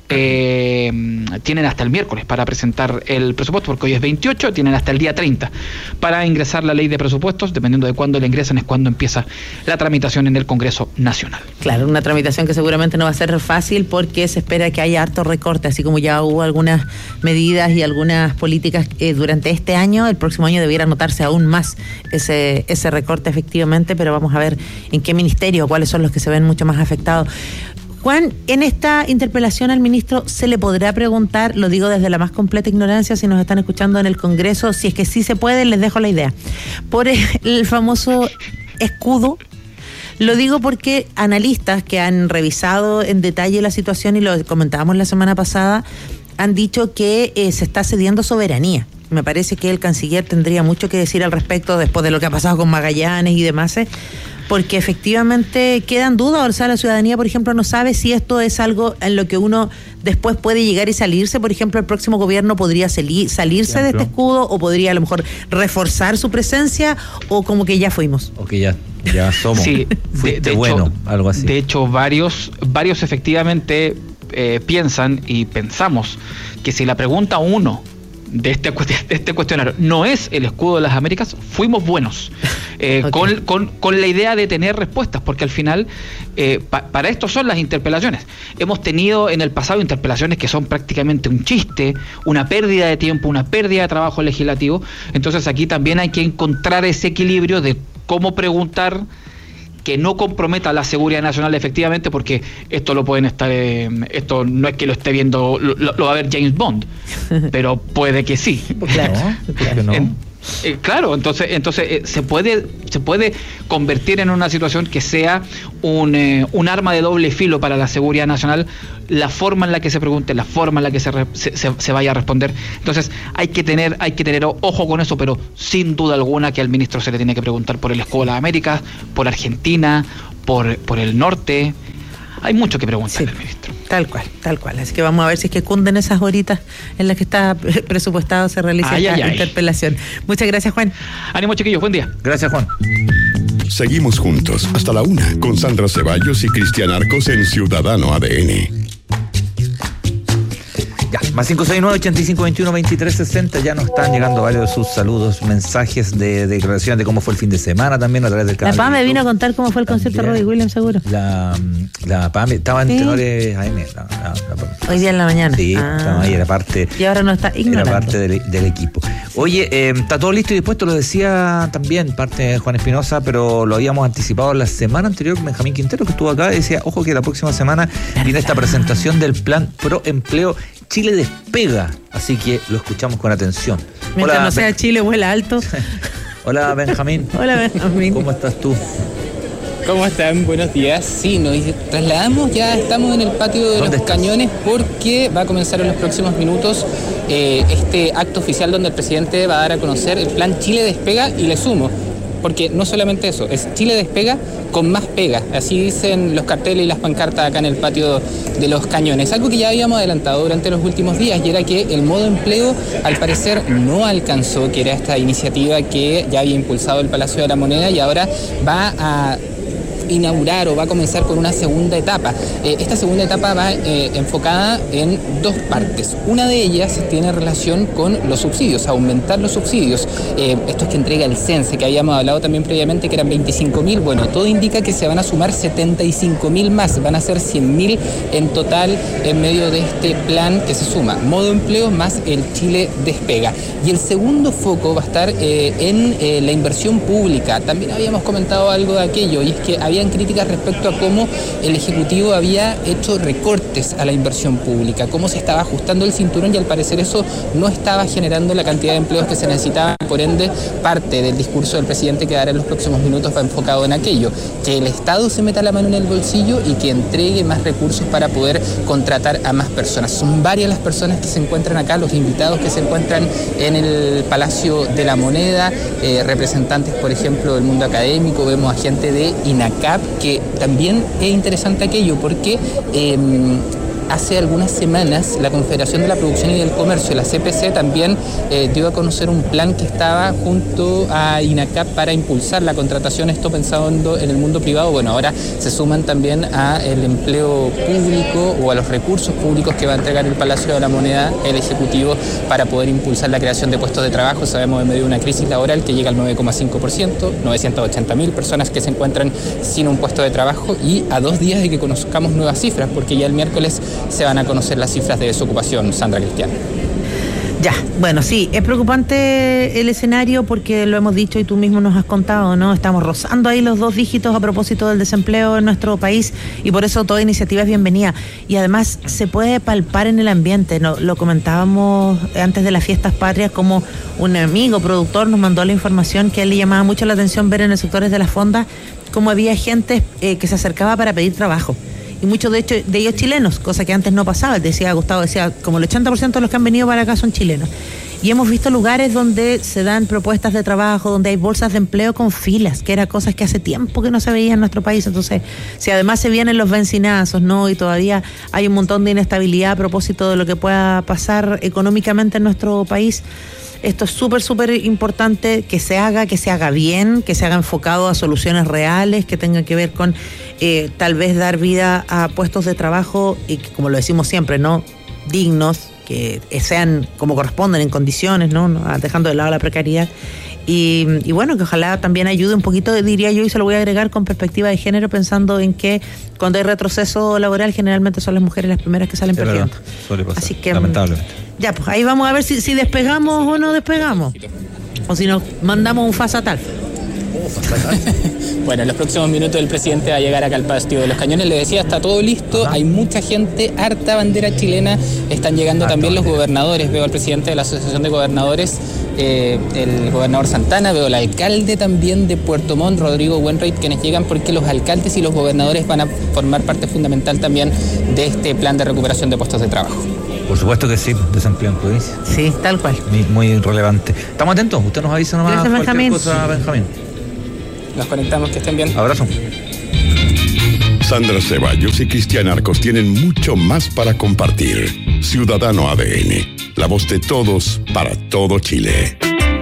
S1: tienen hasta el miércoles para presentar el presupuesto, porque hoy es 28, tienen hasta el día 30 para ingresar la ley de presupuestos. Dependiendo de cuándo la ingresan es cuando empieza la tramitación en el Congreso Nacional.
S16: Claro, una tramitación que seguramente no va a ser fácil porque se espera que haya harto recorte, así como ya hubo algunas medidas y algunas políticas durante este año. El próximo año debiera notarse aún más ese recorte efectivamente, pero vamos a ver en qué ministerio, cuáles son los que se ven mucho más afectados. Juan, en esta interpelación al ministro se le podrá preguntar, lo digo desde la más completa ignorancia, si nos están escuchando en el Congreso, si es que sí se puede, les dejo la idea, por el famoso escudo. Lo digo porque analistas que han revisado en detalle la situación, y lo comentábamos la semana pasada, han dicho que se está cediendo soberanía. Me parece que el canciller tendría mucho que decir al respecto después de lo que ha pasado con Magallanes y demás, porque efectivamente quedan dudas. O sea, la ciudadanía, por ejemplo, no sabe si esto es algo en lo que uno después puede llegar y salirse. Por ejemplo, el próximo gobierno podría salirse de este escudo, o podría a lo mejor reforzar su presencia, o como que ya fuimos.
S17: O que ya somos.
S1: Sí, de
S17: bueno,
S1: hecho,
S17: algo así.
S1: De hecho, varios efectivamente piensan y pensamos que si la pregunta 1 de este cuestionario no es el escudo de las Américas, fuimos buenos, okay, con la idea de tener respuestas, porque al final para esto son las interpelaciones. Hemos tenido en el pasado interpelaciones que son prácticamente un chiste, una pérdida de tiempo, una pérdida de trabajo legislativo. Entonces aquí también hay que encontrar ese equilibrio de cómo preguntar que no comprometa la seguridad nacional efectivamente, porque esto lo pueden estar, esto no es que lo esté viendo, lo va a ver James Bond, pero puede que sí.
S16: Claro,
S17: no.
S1: Claro, entonces se puede convertir en una situación que sea un arma de doble filo para la seguridad nacional, la forma en la que se pregunte, la forma en la que se vaya a responder. Entonces hay que tener ojo con eso, pero sin duda alguna que al ministro se le tiene que preguntar por el escudo de las Américas, por Argentina, por el norte. Hay mucho que preguntarle al ministro.
S16: Tal cual. Así que vamos a ver si es que cunden esas horitas en las que está presupuestado se realiza esta interpelación. Muchas gracias, Juan.
S1: Ánimo, chiquillos, buen día.
S17: Gracias, Juan.
S14: Seguimos juntos hasta la 1 con Sandra Ceballos y Cristian Arcos en Ciudadano ADN.
S17: Ya, más 569-8521-2360. Ya nos están llegando varios de sus saludos, mensajes de declaraciones de cómo fue el fin de semana también a través del canal.
S16: La PAME vino a contar cómo fue el concierto de Robbie Williams, seguro.
S17: La PAME estaba en Tenores AM.
S16: Hoy día en la mañana.
S17: Sí, estaba ahí, era parte.
S16: Y ahora no está ignorando.
S17: Era parte del equipo. Oye, está todo listo y dispuesto, lo decía también parte de Juan Espinosa, pero lo habíamos anticipado la semana anterior con Benjamín Quintero, que estuvo acá, y decía, ojo que la próxima semana viene esta presentación del plan Pro Empleo Chile Despega, así que lo escuchamos con atención.
S16: Mientras no sea Chile vuela alto.
S17: Hola, Benjamín.
S16: Hola, Benjamín.
S17: ¿Cómo estás tú?
S2: ¿Cómo están? Buenos días. Sí, nos trasladamos, ya estamos en el patio de los Cañones, porque va a comenzar en los próximos minutos este acto oficial donde el presidente va a dar a conocer el plan Chile Despega, y le sumo, porque no solamente eso, es Chile Despega con más pega, así dicen los carteles y las pancartas acá en el patio de los Cañones. Algo que ya habíamos adelantado durante los últimos días, y era que el modo empleo al parecer no alcanzó, que era esta iniciativa que ya había impulsado el Palacio de la Moneda, y ahora va a inaugurar o va a comenzar con una segunda etapa. Esta segunda etapa va enfocada en dos partes. Una de ellas tiene relación con los subsidios, aumentar los subsidios. Estos que entrega el CENSE, que habíamos hablado también previamente, que eran 25.000. Bueno, todo indica que se van a sumar 75.000 más, van a ser 100.000 en total en medio de este plan que se suma modo empleo más el Chile Despega. Y el segundo foco va a estar en la inversión pública. También habíamos comentado algo de aquello, y es que habían críticas respecto a cómo el Ejecutivo había hecho recortes a la inversión pública, cómo se estaba ajustando el cinturón, y al parecer eso no estaba generando la cantidad de empleos que se necesitaba. Por ende, parte del discurso del presidente que dará en los próximos minutos va enfocado en aquello, que el Estado se meta la mano en el bolsillo y que entregue más recursos para poder contratar a más personas. Son varias las personas que se encuentran acá, los invitados que se encuentran en el Palacio de la Moneda, representantes, por ejemplo, del mundo académico, vemos a gente de INACAP, que también es interesante aquello, porque hace algunas semanas la Confederación de la Producción y del Comercio, la CPC, también dio a conocer un plan que estaba junto a INACAP para impulsar la contratación, esto pensando en el mundo privado. Bueno, ahora se suman también al empleo público o a los recursos públicos que va a entregar el Palacio de la Moneda, el Ejecutivo, para poder impulsar la creación de puestos de trabajo. Sabemos, en medio de una crisis laboral que llega al 9,5%, 980.000 personas que se encuentran sin un puesto de trabajo, y a 2 días de que conozcamos nuevas cifras, porque ya el miércoles se van a conocer las cifras de desocupación. Sandra Cristiano.
S16: Ya, bueno, sí, es preocupante el escenario porque lo hemos dicho y tú mismo nos has contado, ¿no? Estamos rozando ahí los 2 dígitos a propósito del desempleo en nuestro país, y por eso toda iniciativa es bienvenida. Y además se puede palpar en el ambiente, ¿no? Lo comentábamos antes de las fiestas patrias, como un amigo productor nos mandó la información que a él le llamaba mucho la atención ver en los sectores de las fondas cómo había gente que se acercaba para pedir trabajo. Y muchos de ellos chilenos, cosa que antes no pasaba. Decía Gustavo, como el 80% de los que han venido para acá son chilenos. Y hemos visto lugares donde se dan propuestas de trabajo, donde hay bolsas de empleo con filas, que era cosas que hace tiempo que no se veía en nuestro país. Entonces, si además se vienen los bencinazos, ¿no? Y todavía hay un montón de inestabilidad a propósito de lo que pueda pasar económicamente en nuestro país, esto es súper importante que se haga bien, que se haga enfocado a soluciones reales, que tengan que ver con tal vez dar vida a puestos de trabajo, y que, como lo decimos siempre, ¿no?, dignos, que sean como corresponden, en condiciones, ¿no? Dejando de lado la precariedad. Y bueno, que ojalá también ayude un poquito, diría yo, y se lo voy a agregar con perspectiva de género, pensando en que cuando hay retroceso laboral generalmente son las mujeres las primeras que salen perdiendo.
S17: Suele pasar,
S16: así que
S17: lamentablemente.
S16: Ya, pues ahí vamos a ver si despegamos o no despegamos, o si nos mandamos un fasatal.
S2: Bueno, en los próximos minutos el presidente va a llegar acá al Palacio de los Cañones. Le decía, está todo listo. Hay mucha gente, harta bandera chilena. Están llegando también los gobernadores. Veo al presidente de la Asociación de Gobernadores, el gobernador Santana. Veo al alcalde también de Puerto Montt, Rodrigo Wenreit, quienes llegan porque los alcaldes y los gobernadores van a formar parte fundamental también de este plan de recuperación de puestos de trabajo.
S17: Por supuesto que sí, desempleo en provincia.
S16: Sí, tal cual.
S17: Muy relevante. Estamos atentos, usted nos avisa nomás.
S16: Gracias, Benjamín.
S17: Benjamín.
S2: Nos conectamos, que estén bien.
S17: Abrazo.
S14: Sandra Ceballos y Cristian Arcos tienen mucho más para compartir. Ciudadano ADN, la voz de todos para todo Chile.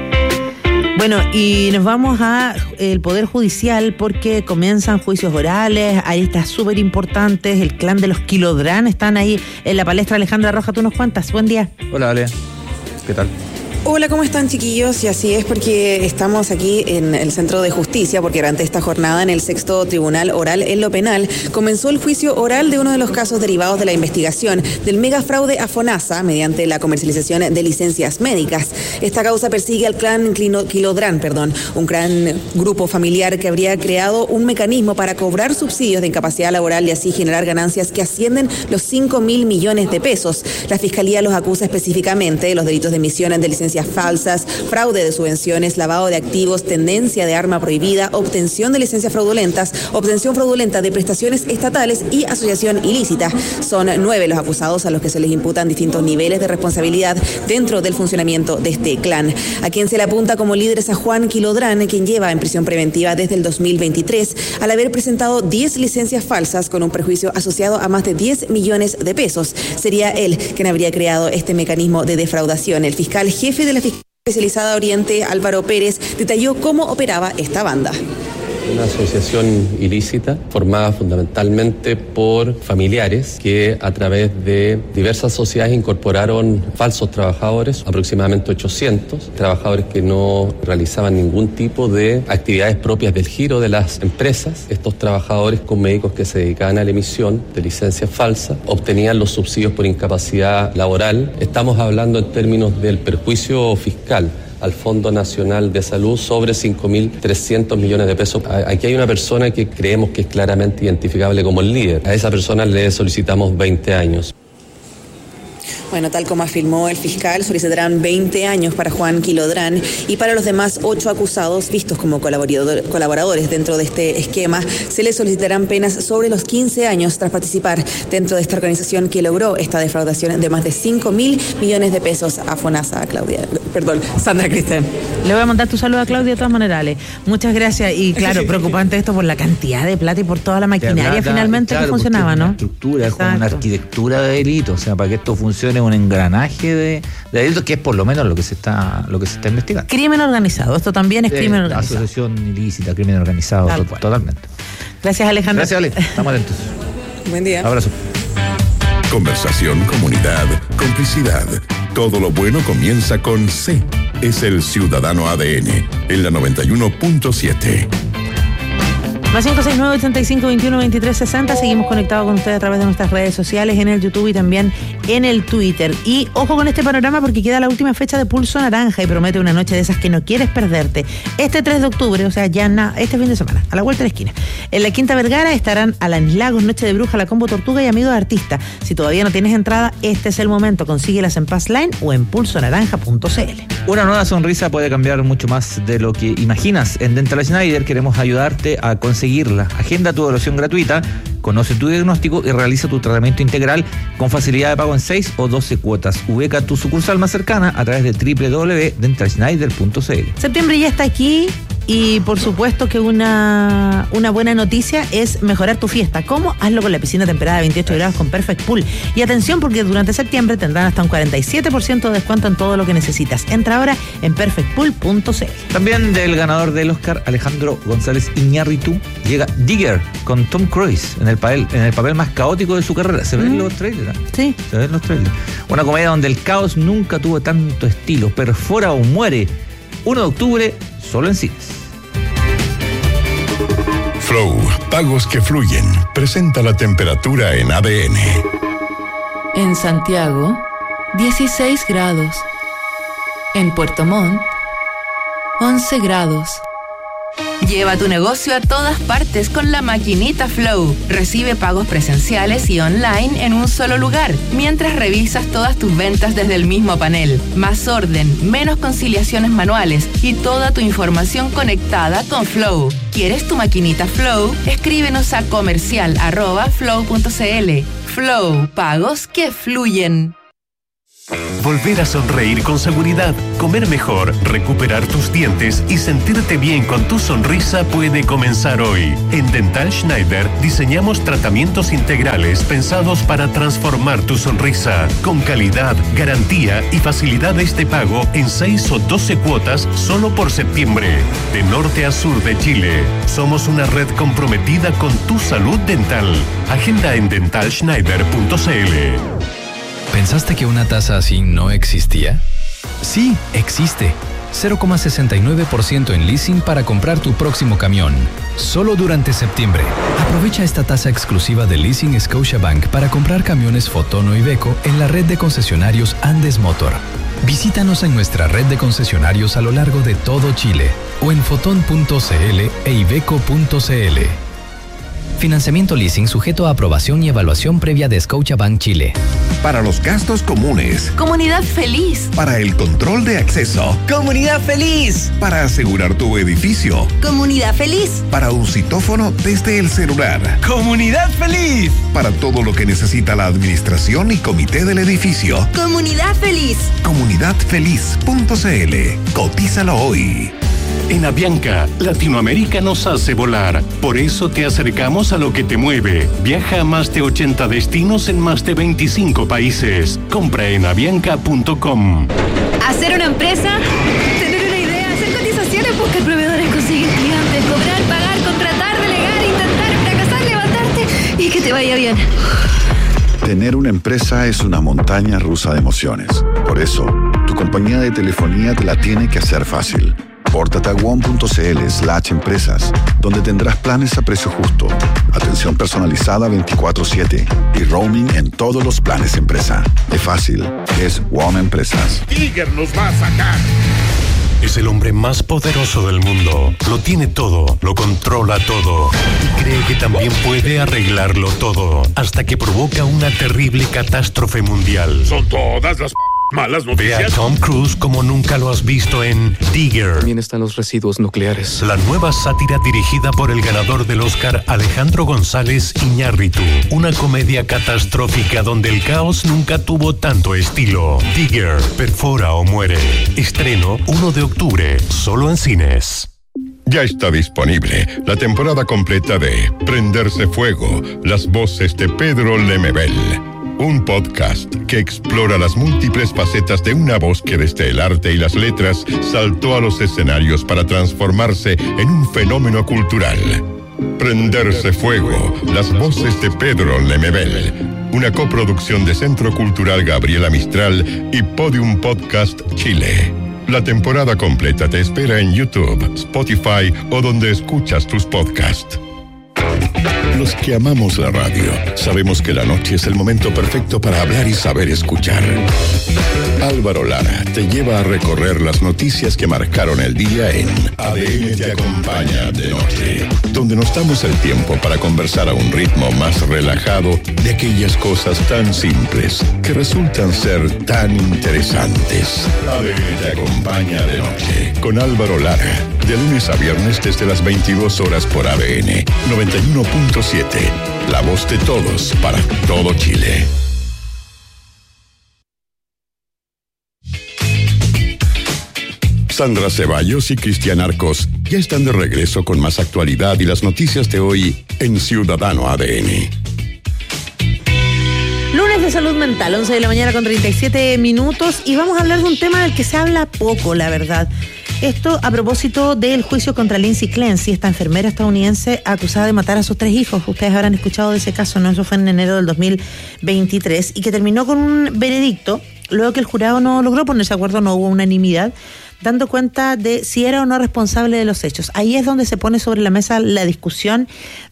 S16: Bueno, y nos vamos a el Poder Judicial porque comienzan juicios orales, aristas súper importantes, el clan de los Kilodrán están ahí en la palestra. Alejandra Roja, tú nos cuentas. Buen día.
S17: Hola, Ale. ¿Qué tal?
S3: Hola, ¿cómo están, chiquillos? Y así es, porque estamos aquí en el Centro de Justicia, porque durante esta jornada en el 6º Tribunal Oral en lo Penal comenzó el juicio oral de uno de los casos derivados de la investigación del megafraude a FONASA mediante la comercialización de licencias médicas. Esta causa persigue al clan Kilodrán, un gran grupo familiar que habría creado un mecanismo para cobrar subsidios de incapacidad laboral y así generar ganancias que ascienden los 5.000 millones de pesos. La Fiscalía los acusa específicamente de los delitos de emisión de licencias falsas, fraude de subvenciones, lavado de activos, tendencia de arma prohibida, obtención de licencias fraudulentas, obtención fraudulenta de prestaciones estatales y asociación ilícita. Son 9 los acusados a los que se les imputan distintos niveles de responsabilidad dentro del funcionamiento de este clan. A quien se le apunta como líder es a Juan Kilodrán, quien lleva en prisión preventiva desde el 2023 al haber presentado 10 licencias falsas con un perjuicio asociado a más de 10 millones de pesos. Sería él quien habría creado este mecanismo de defraudación. El fiscal jefe de la Fiscalía Especializada Oriente, Álvaro Pérez, detalló cómo operaba esta banda.
S22: Una asociación ilícita formada fundamentalmente por familiares que a través de diversas sociedades incorporaron falsos trabajadores, aproximadamente 800 trabajadores que no realizaban ningún tipo de actividades propias del giro de las empresas. Estos trabajadores con médicos que se dedicaban a la emisión de licencias falsas obtenían los subsidios por incapacidad laboral. Estamos hablando en términos del perjuicio fiscal al Fondo Nacional de Salud sobre 5.300 millones de pesos. Aquí hay una persona que creemos que es claramente identificable como el líder. A esa persona le solicitamos 20 años.
S3: Bueno, tal como afirmó el fiscal, solicitarán 20 años para Juan Quilodrán y para los demás 8 acusados vistos como colaboradores dentro de este esquema se les solicitarán penas sobre los 15 años tras participar dentro de esta organización que logró esta defraudación de más de 5.000 millones de pesos a FONASA, Sandra Cristian.
S16: Le voy a mandar tu saludo a Claudia de todas maneras, Ale. Muchas gracias. Y claro, preocupante esto por la cantidad de plata y por toda la maquinaria finalmente que funcionaba, ¿no?
S17: Una estructura, es como una arquitectura de delito, o sea, para que esto funcione un engranaje de delitos, que es por lo menos lo que se está investigando.
S16: Crimen organizado, esto también es crimen organizado.
S17: Asociación ilícita, crimen organizado, totalmente.
S16: Gracias, Alejandro.
S17: Gracias, Ale. Estamos atentos.
S3: Buen día.
S17: Abrazo.
S14: Conversación, comunidad, complicidad. Todo lo bueno comienza con C. Es el Ciudadano ADN en la 91.7.
S16: Más 569-85-21-23-60. Seguimos conectados con ustedes a través de nuestras redes sociales, en el YouTube y también en el Twitter. Y ojo con este panorama porque queda la última fecha de Pulso Naranja y promete una noche de esas que no quieres perderte. Este 3 de octubre, o sea, este fin de semana, a la vuelta de la esquina. En la Quinta Vergara estarán Alanis Lagos, Noche de Bruja, La Combo Tortuga y Amigo de Artista. Si todavía no tienes entrada, este es el momento. Consíguelas en Passline o en pulsonaranja.cl.
S17: Una nueva sonrisa puede cambiar mucho más de lo que imaginas. En Dental Schneider queremos ayudarte a conseguirla. Agenda tu evaluación gratuita, conoce tu diagnóstico y realiza tu tratamiento integral con facilidad de pago en 6 o 12 cuotas. Ubica tu sucursal más cercana a través de www.dentalschneider.cl.
S16: Septiembre ya está aquí. Y por supuesto que una buena noticia es mejorar tu fiesta. ¿Cómo? Hazlo con la piscina temperada de 28 grados con Perfect Pool. Y atención porque durante septiembre tendrán hasta un 47% de descuento en todo lo que necesitas. Entra ahora en perfectpool.cl.
S17: También del ganador del Oscar, Alejandro González Iñárritu, llega Digger con Tom Cruise en el papel más caótico de su carrera. ¿Se ven los trailers?
S16: Sí.
S17: Se ven los trailers. Una comedia donde el caos nunca tuvo tanto estilo. Perfora o muere. 1 de octubre, solo en cines.
S14: Flow, pagos que fluyen. Presenta la temperatura en ADN.
S15: En Santiago, 16 grados. En Puerto Montt, 11 grados. Lleva tu negocio a todas partes con la maquinita Flow. Recibe pagos presenciales y online en un solo lugar, mientras revisas todas tus ventas desde el mismo panel. Más orden, menos conciliaciones manuales y toda tu información conectada con Flow. ¿Quieres tu maquinita Flow? Escríbenos a comercial@flow.cl. Flow, pagos que fluyen.
S6: Volver a sonreír con seguridad, comer mejor, recuperar tus dientes y sentirte bien con tu sonrisa puede comenzar hoy. En Dental Schneider diseñamos tratamientos integrales pensados para transformar tu sonrisa, con calidad, garantía y facilidades de pago en 6 o 12 cuotas solo por septiembre. De norte a sur de Chile, somos una red comprometida con tu salud dental. Agenda en dentalschneider.cl.
S4: ¿Pensaste que una tasa así no existía? Sí, existe. 0,69% en leasing para comprar tu próximo camión. Solo durante septiembre. Aprovecha esta tasa exclusiva de Leasing Scotiabank para comprar camiones Foton o Iveco en la red de concesionarios Andes Motor. Visítanos en nuestra red de concesionarios a lo largo de todo Chile o en foton.cl e iveco.cl. Financiamiento leasing sujeto a aprobación y evaluación previa de Scotiabank Chile.
S12: Para los gastos comunes.
S15: Comunidad feliz.
S12: Para el control de acceso.
S15: Comunidad feliz.
S12: Para asegurar tu edificio.
S15: Comunidad feliz.
S12: Para un citófono desde el celular.
S15: Comunidad feliz.
S12: Para todo lo que necesita la administración y comité del edificio.
S15: Comunidad feliz.
S12: Comunidadfeliz.cl. Cotízalo hoy.
S6: En Avianca, Latinoamérica nos hace volar. Por eso te acercamos a lo que te mueve. Viaja a más de 80 destinos en más de 25 países. Compra en avianca.com.
S9: Hacer una empresa, tener una idea, hacer cotizaciones, buscar proveedores, conseguir clientes, cobrar, pagar, contratar, delegar, intentar, fracasar, levantarte y que te vaya bien.
S5: Tener una empresa es una montaña rusa de emociones. Por eso, tu compañía de telefonía te la tiene que hacer fácil. Pórtate a one.cl/empresas, donde tendrás planes a precio justo, atención personalizada 24/7 y roaming en todos los planes empresa. Es fácil, es One Empresas.
S23: Tiger nos va a sacar.
S6: Es el hombre más poderoso del mundo. Lo tiene todo, lo controla todo y cree que también puede arreglarlo todo, hasta que provoca una terrible catástrofe mundial.
S7: Son todas las malas noticias.
S6: Ve a Tom Cruise como nunca lo has visto en Digger.
S8: También están los residuos nucleares.
S6: La nueva sátira dirigida por el ganador del Oscar Alejandro González Iñárritu. Una comedia catastrófica donde el caos nunca tuvo tanto estilo. Digger, perfora o muere. Estreno 1 de octubre, solo en cines.
S14: Ya está disponible la temporada completa de Prenderse Fuego, las voces de Pedro Lemebel. Un podcast que explora las múltiples facetas de una voz que desde el arte y las letras saltó a los escenarios para transformarse en un fenómeno cultural. Prenderse Fuego, las voces de Pedro Lemebel. Una coproducción de Centro Cultural Gabriela Mistral y Podium Podcast Chile. La temporada completa te espera en YouTube, Spotify o donde escuchas tus podcasts. Los que amamos la radio sabemos que la noche es el momento perfecto para hablar y saber escuchar. Álvaro Lara te lleva a recorrer las noticias que marcaron el día en ADN te acompaña de noche, donde nos damos el tiempo para conversar a un ritmo más relajado de aquellas cosas tan simples que resultan ser tan interesantes. ADN te acompaña de noche con Álvaro Lara, de lunes a viernes desde las 22 horas por ADN 91.7, la voz de todos para todo Chile. Sandra Ceballos y Cristian Arcos ya están de regreso con más actualidad y las noticias de hoy en Ciudadano ADN.
S16: Lunes de salud mental, 11 de la mañana con 37 minutos, y vamos a hablar de un tema del que se habla poco, la verdad. Esto a propósito del juicio contra Lindsay Clancy, esta enfermera estadounidense acusada de matar a sus 3 hijos. Ustedes habrán escuchado de ese caso, ¿no? Eso fue en enero del 2023 y que terminó con un veredicto luego que el jurado no logró ponerse de acuerdo, no hubo unanimidad, dando cuenta de si era o no responsable de los hechos. Ahí es donde se pone sobre la mesa la discusión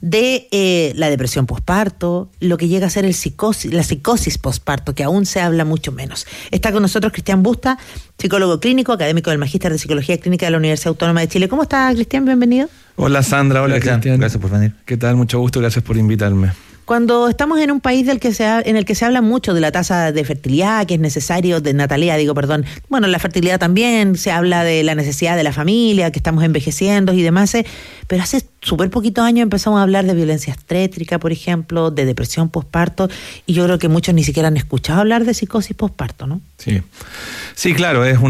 S16: de la depresión posparto, lo que llega a ser la psicosis posparto, que aún se habla mucho menos. Está con nosotros Cristian Busta, psicólogo clínico, académico del Magíster de Psicología Clínica de la Universidad Autónoma de Chile. ¿Cómo está, Cristian? Bienvenido.
S8: Hola, Sandra. Hola, Cristian.
S17: Gracias por venir.
S8: ¿Qué tal? Mucho gusto. Gracias por invitarme.
S16: Cuando estamos en un país en el que se habla mucho de la tasa de fertilidad, que es necesario, de natalidad, bueno, la fertilidad también, se habla de la necesidad de la familia, que estamos envejeciendo y demás, pero hace súper poquitos años empezamos a hablar de violencia obstétrica, por ejemplo, de depresión posparto, y yo creo que muchos ni siquiera han escuchado hablar de psicosis posparto, ¿no?
S8: Sí, claro, es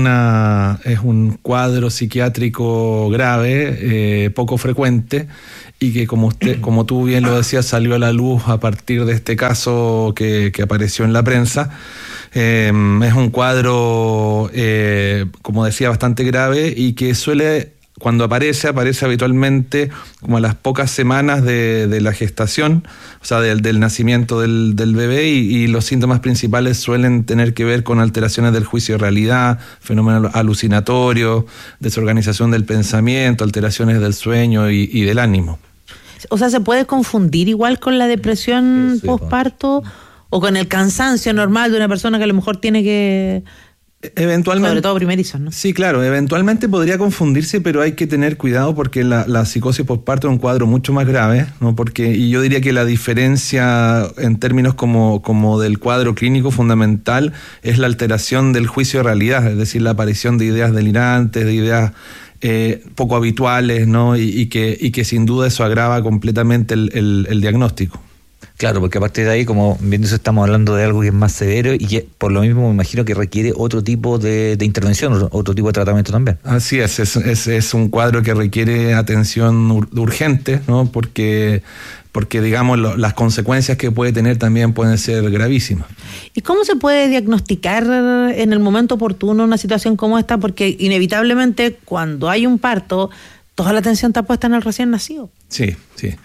S8: un cuadro psiquiátrico grave, poco frecuente, y que como tú bien lo decías, salió a la luz a partir de este caso que apareció en la prensa. Es un cuadro, como decía, bastante grave y que cuando aparece habitualmente como a las pocas semanas de la gestación, o sea, del nacimiento del bebé, y los síntomas principales suelen tener que ver con alteraciones del juicio de realidad, fenómenos alucinatorios, desorganización del pensamiento, alteraciones del sueño y del ánimo.
S16: O sea, ¿se puede confundir igual con la depresión posparto o con el cansancio normal de una persona que a lo mejor tiene que...
S8: Eventualmente,
S16: sobre todo primerizos, ¿no?
S8: Sí, claro, eventualmente podría confundirse, pero hay que tener cuidado porque la psicosis posparto es un cuadro mucho más grave, ¿no? Y yo diría que la diferencia en términos como del cuadro clínico fundamental es la alteración del juicio de realidad, es decir, la aparición de ideas delirantes, de ideas poco habituales, ¿no? Y que sin duda eso agrava completamente el diagnóstico.
S17: Claro, porque a partir de ahí, como bien dice, estamos hablando de algo que es más severo y que por lo mismo me imagino que requiere otro tipo de intervención, otro tipo de tratamiento también.
S8: Así es un cuadro que requiere atención urgente, ¿no? Porque digamos, las consecuencias que puede tener también pueden ser gravísimas.
S16: ¿Y cómo se puede diagnosticar en el momento oportuno una situación como esta? Porque inevitablemente cuando hay un parto, toda la atención está puesta en el recién nacido.
S8: Sí.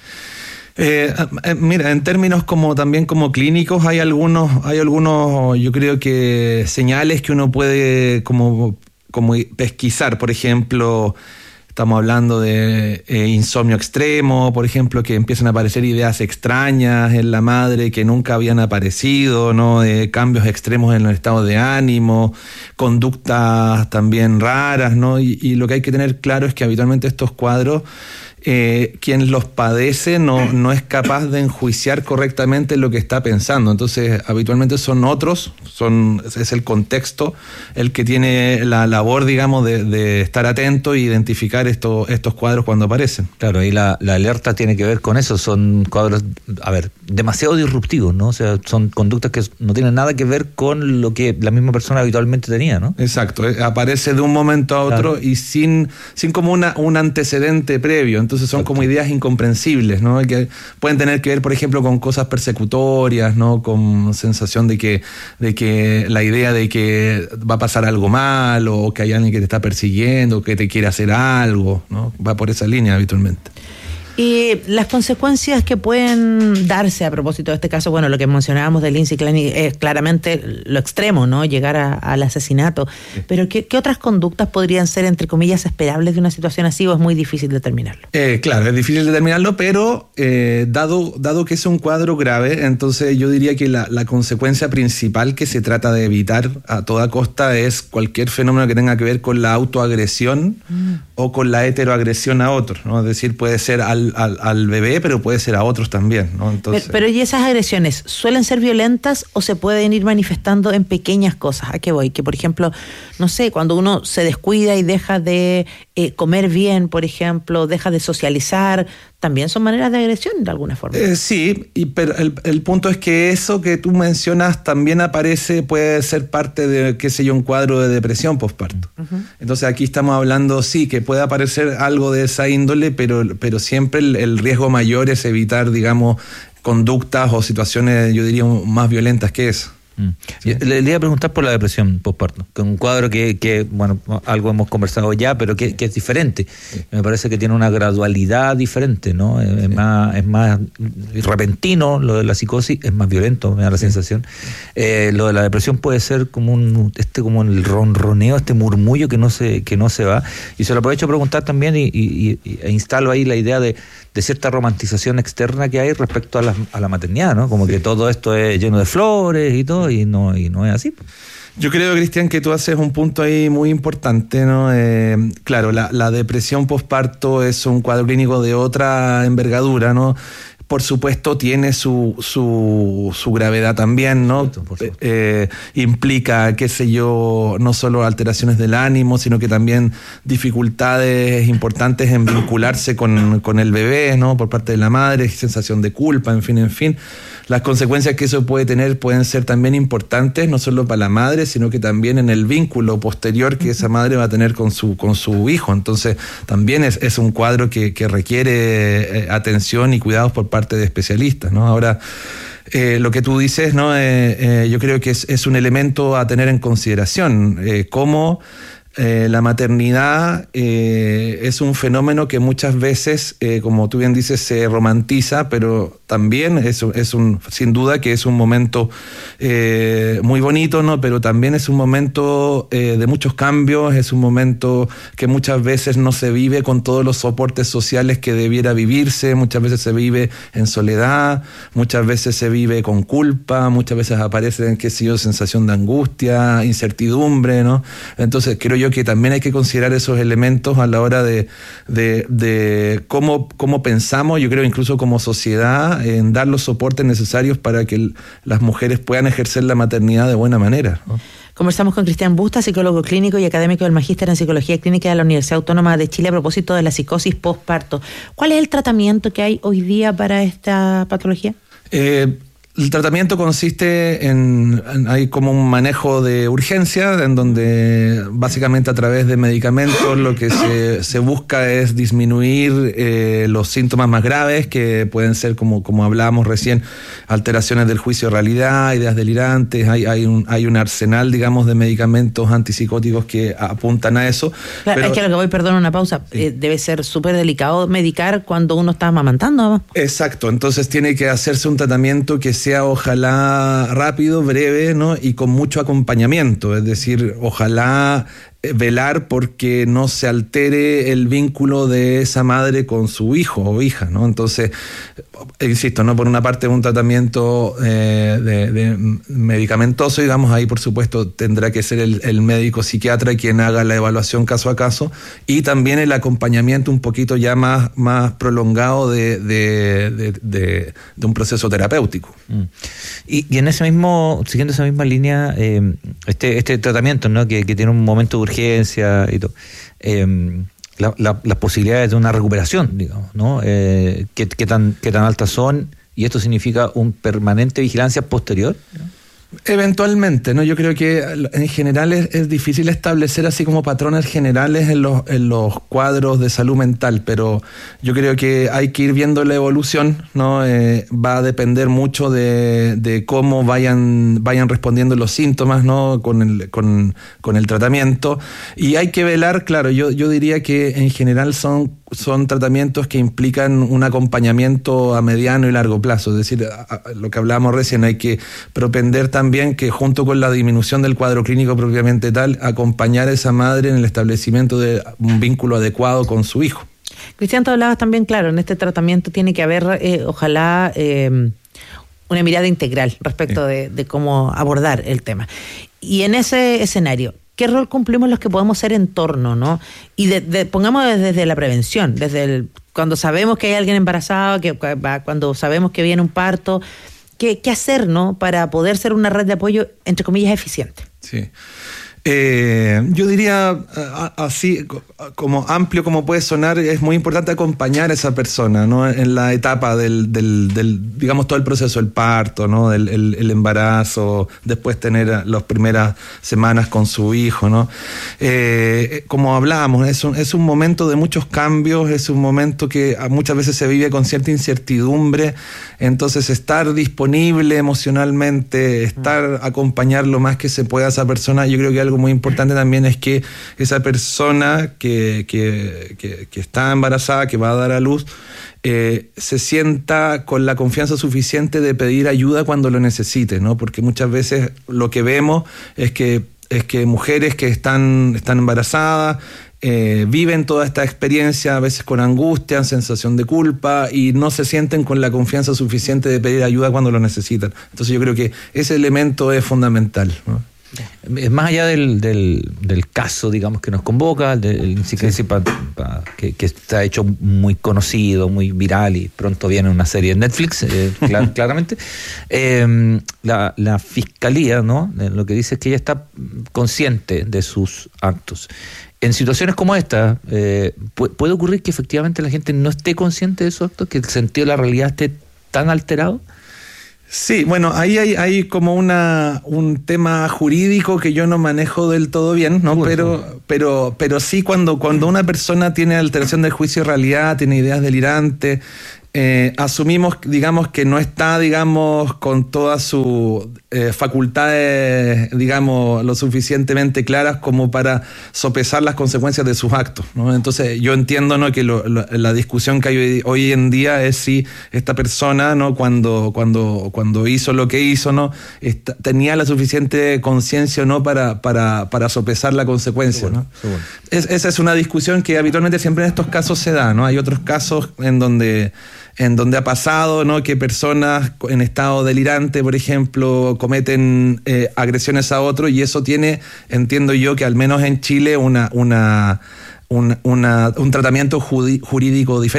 S8: Mira, en términos también como clínicos hay algunos, yo creo que señales que uno puede como pesquisar. Por ejemplo, Estamos hablando de insomnio extremo, por ejemplo, que empiezan a aparecer ideas extrañas en la madre que nunca habían aparecido, ¿no? Cambios extremos en el estado de ánimo, conductas también raras, ¿no? Y lo que hay que tener claro es que habitualmente estos cuadros, quien los padece no es capaz de enjuiciar correctamente lo que está pensando. Entonces, habitualmente son otros, es el contexto el que tiene la labor, digamos, de estar atento e identificar estos cuadros cuando aparecen.
S17: Claro, y la alerta tiene que ver con eso. Son cuadros, demasiado disruptivos, ¿no? O sea, son conductas que no tienen nada que ver con lo que la misma persona habitualmente tenía, ¿no?
S8: Exacto, aparece de un momento a otro, claro, y sin como un antecedente previo. Entonces son como ideas incomprensibles, ¿no? Que pueden tener que ver, por ejemplo, con cosas persecutorias, ¿no? Con sensación de que la idea de que va a pasar algo mal, o que hay alguien que te está persiguiendo, que te quiere hacer algo, ¿no? Va por esa línea habitualmente.
S16: Y las consecuencias que pueden darse a propósito de este caso, bueno, lo que mencionábamos de Lindsay Klein es claramente lo extremo, ¿no? Llegar al asesinato. Sí. Pero ¿qué otras conductas podrían ser, entre comillas, esperables de una situación así, o es muy difícil determinarlo?
S8: Claro, es difícil determinarlo, pero dado que es un cuadro grave, entonces yo diría que la consecuencia principal que se trata de evitar a toda costa es cualquier fenómeno que tenga que ver con la autoagresión o con la heteroagresión a otros, ¿no? Es decir, puede ser al bebé, pero puede ser a otros también, ¿no? Entonces,
S16: pero ¿y esas agresiones suelen ser violentas o se pueden ir manifestando en pequeñas cosas? ¿A qué voy? Que, por ejemplo, no sé, cuando uno se descuida y deja de comer bien, por ejemplo, deja de socializar, también son maneras de agresión de alguna forma.
S8: Sí, pero el punto es que eso que tú mencionas también puede ser parte de, qué sé yo, un cuadro de depresión postparto. Uh-huh. Entonces aquí estamos hablando, sí, que puede aparecer algo de esa índole, pero siempre el riesgo mayor es evitar, digamos, conductas o situaciones, yo diría, más violentas que eso.
S17: Sí. Le iba a preguntar por la depresión postparto, que es un cuadro que bueno, algo hemos conversado ya, pero que es diferente. Sí. Me parece que tiene una gradualidad diferente, ¿no? Sí. Es más repentino. Lo de la psicosis es más violento, me da la sensación. Lo de la depresión puede ser como como el ronroneo, este murmullo que no se va. Y se lo aprovecho a preguntar también e instalo ahí la idea de cierta romantización externa que hay respecto a la maternidad, ¿no? Como que todo esto es lleno de flores y todo, y no es así.
S8: Yo creo, Cristian, que tú haces un punto ahí muy importante, ¿no? Claro, la depresión postparto es un cuadro clínico de otra envergadura, ¿no? Por supuesto tiene su gravedad también, ¿no? Implica, qué sé yo, no solo alteraciones del ánimo, sino que también dificultades importantes en vincularse con el bebé, ¿no? Por parte de la madre, sensación de culpa, en fin. Las consecuencias que eso puede tener pueden ser también importantes, no solo para la madre, sino que también en el vínculo posterior que esa madre va a tener con su hijo. Entonces, también es un cuadro que requiere atención y cuidados por parte de especialistas, ¿no? Ahora, lo que tú dices, ¿no? Yo creo que es un elemento a tener en consideración, cómo la maternidad es un fenómeno que muchas veces, como tú bien dices, se romantiza, pero también sin duda que es un momento muy bonito, ¿no? Pero también es un momento de muchos cambios, es un momento que muchas veces no se vive con todos los soportes sociales que debiera vivirse, muchas veces se vive en soledad, muchas veces se vive con culpa, muchas veces aparece, qué sé yo, sensación de angustia, incertidumbre, ¿no? Entonces creo yo que también hay que considerar esos elementos a la hora de cómo pensamos, yo creo incluso como sociedad, en dar los soportes necesarios para que las mujeres puedan ejercer la maternidad de buena manera, ¿no?
S16: Conversamos con Cristian Busta, psicólogo clínico y académico del Magíster en Psicología Clínica de la Universidad Autónoma de Chile, a propósito de la psicosis postparto. ¿Cuál es el tratamiento que hay hoy día para esta patología?
S8: El tratamiento consiste hay como un manejo de urgencia, en donde básicamente a través de medicamentos lo que se busca es disminuir los síntomas más graves, que pueden ser, como hablábamos recién, alteraciones del juicio de realidad, ideas delirantes. Hay un arsenal, digamos, de medicamentos antipsicóticos que apuntan a eso.
S16: Claro, es que lo que voy, perdón, una pausa, debe ser súper delicado medicar cuando uno está amamantando.
S8: Exacto, entonces tiene que hacerse un tratamiento que sea ojalá rápido, breve, ¿no? Y con mucho acompañamiento, es decir, ojalá velar porque no se altere el vínculo de esa madre con su hijo o hija, ¿no? Entonces, insisto, ¿no? Por una parte un tratamiento de medicamentoso, digamos, ahí por supuesto tendrá que ser el médico psiquiatra quien haga la evaluación caso a caso, y también el acompañamiento un poquito ya más prolongado de un proceso terapéutico.
S17: Y en ese mismo, siguiendo esa misma línea, este tratamiento, ¿no? que tiene un momento de urgencia y todo, las posibilidades de una recuperación, digamos, ¿no? ¿Qué tan altas son? Y esto significa un permanente vigilancia posterior, ¿no?
S8: Eventualmente, ¿no? Yo creo que en general es difícil establecer así como patrones generales en los cuadros de salud mental, pero yo creo que hay que ir viendo la evolución, ¿no? Va a depender mucho de cómo vayan respondiendo los síntomas, ¿no? Con el tratamiento, y hay que velar, claro, yo diría que en general son tratamientos que implican un acompañamiento a mediano y largo plazo, es decir, lo que hablábamos recién, hay que propender también que junto con la disminución del cuadro clínico propiamente tal, acompañar a esa madre en el establecimiento de un vínculo adecuado con su hijo.
S16: Cristian, tú hablabas también, claro, en este tratamiento tiene que haber, ojalá, una mirada integral respecto de cómo abordar el tema. Y en ese escenario, ¿qué rol cumplimos los que podemos ser entorno, ¿no? Y pongamos desde la prevención, cuando sabemos que hay alguien embarazado, cuando sabemos que viene un parto, ¿qué hacer, ¿no? Para poder ser una red de apoyo, entre comillas, eficiente.
S8: Sí. Yo diría así, como amplio como puede sonar, es muy importante acompañar a esa persona, ¿no? En la etapa del digamos, todo el proceso, el parto, ¿no? El embarazo, después tener las primeras semanas con su hijo, ¿no? Como hablábamos, es un momento de muchos cambios, es un momento que muchas veces se vive con cierta incertidumbre, entonces estar disponible emocionalmente, acompañar lo más que se pueda a esa persona. Yo creo que algo muy importante también es que esa persona que está embarazada, que va a dar a luz, se sienta con la confianza suficiente de pedir ayuda cuando lo necesite, ¿no? Porque muchas veces lo que vemos es que mujeres que están embarazadas viven toda esta experiencia a veces con angustia, sensación de culpa, y no se sienten con la confianza suficiente de pedir ayuda cuando lo necesitan. Entonces yo creo que ese elemento es fundamental, ¿no?
S17: Más allá del caso, digamos, que nos convoca, del incidencia que está hecho muy conocido, muy viral, y pronto viene una serie en Netflix, claramente, la fiscalía, ¿no? Lo que dice es que ella está consciente de sus actos. En situaciones como esta, ¿puede ocurrir que efectivamente la gente no esté consciente de esos actos, que el sentido de la realidad esté tan alterado?
S8: Sí, bueno, ahí hay como un tema jurídico que yo no manejo del todo bien, ¿no? Pero sí, cuando una persona tiene alteración del juicio de realidad, tiene ideas delirantes, asumimos, digamos, que no está, digamos, con todas sus facultades, digamos, lo suficientemente claras como para sopesar las consecuencias de sus actos, ¿no? Entonces yo entiendo, ¿no? Que la discusión que hay hoy en día es si esta persona, ¿no? Cuando hizo lo que hizo, ¿no? Tenía la suficiente conciencia o no para sopesar la consecuencia, ¿no? Esa es una discusión que habitualmente siempre en estos casos se da, ¿no? Hay otros casos en donde ha pasado, ¿no? Que personas en estado delirante, por ejemplo, cometen agresiones a otros, y eso tiene, entiendo yo, que al menos en Chile un tratamiento jurídico diferente.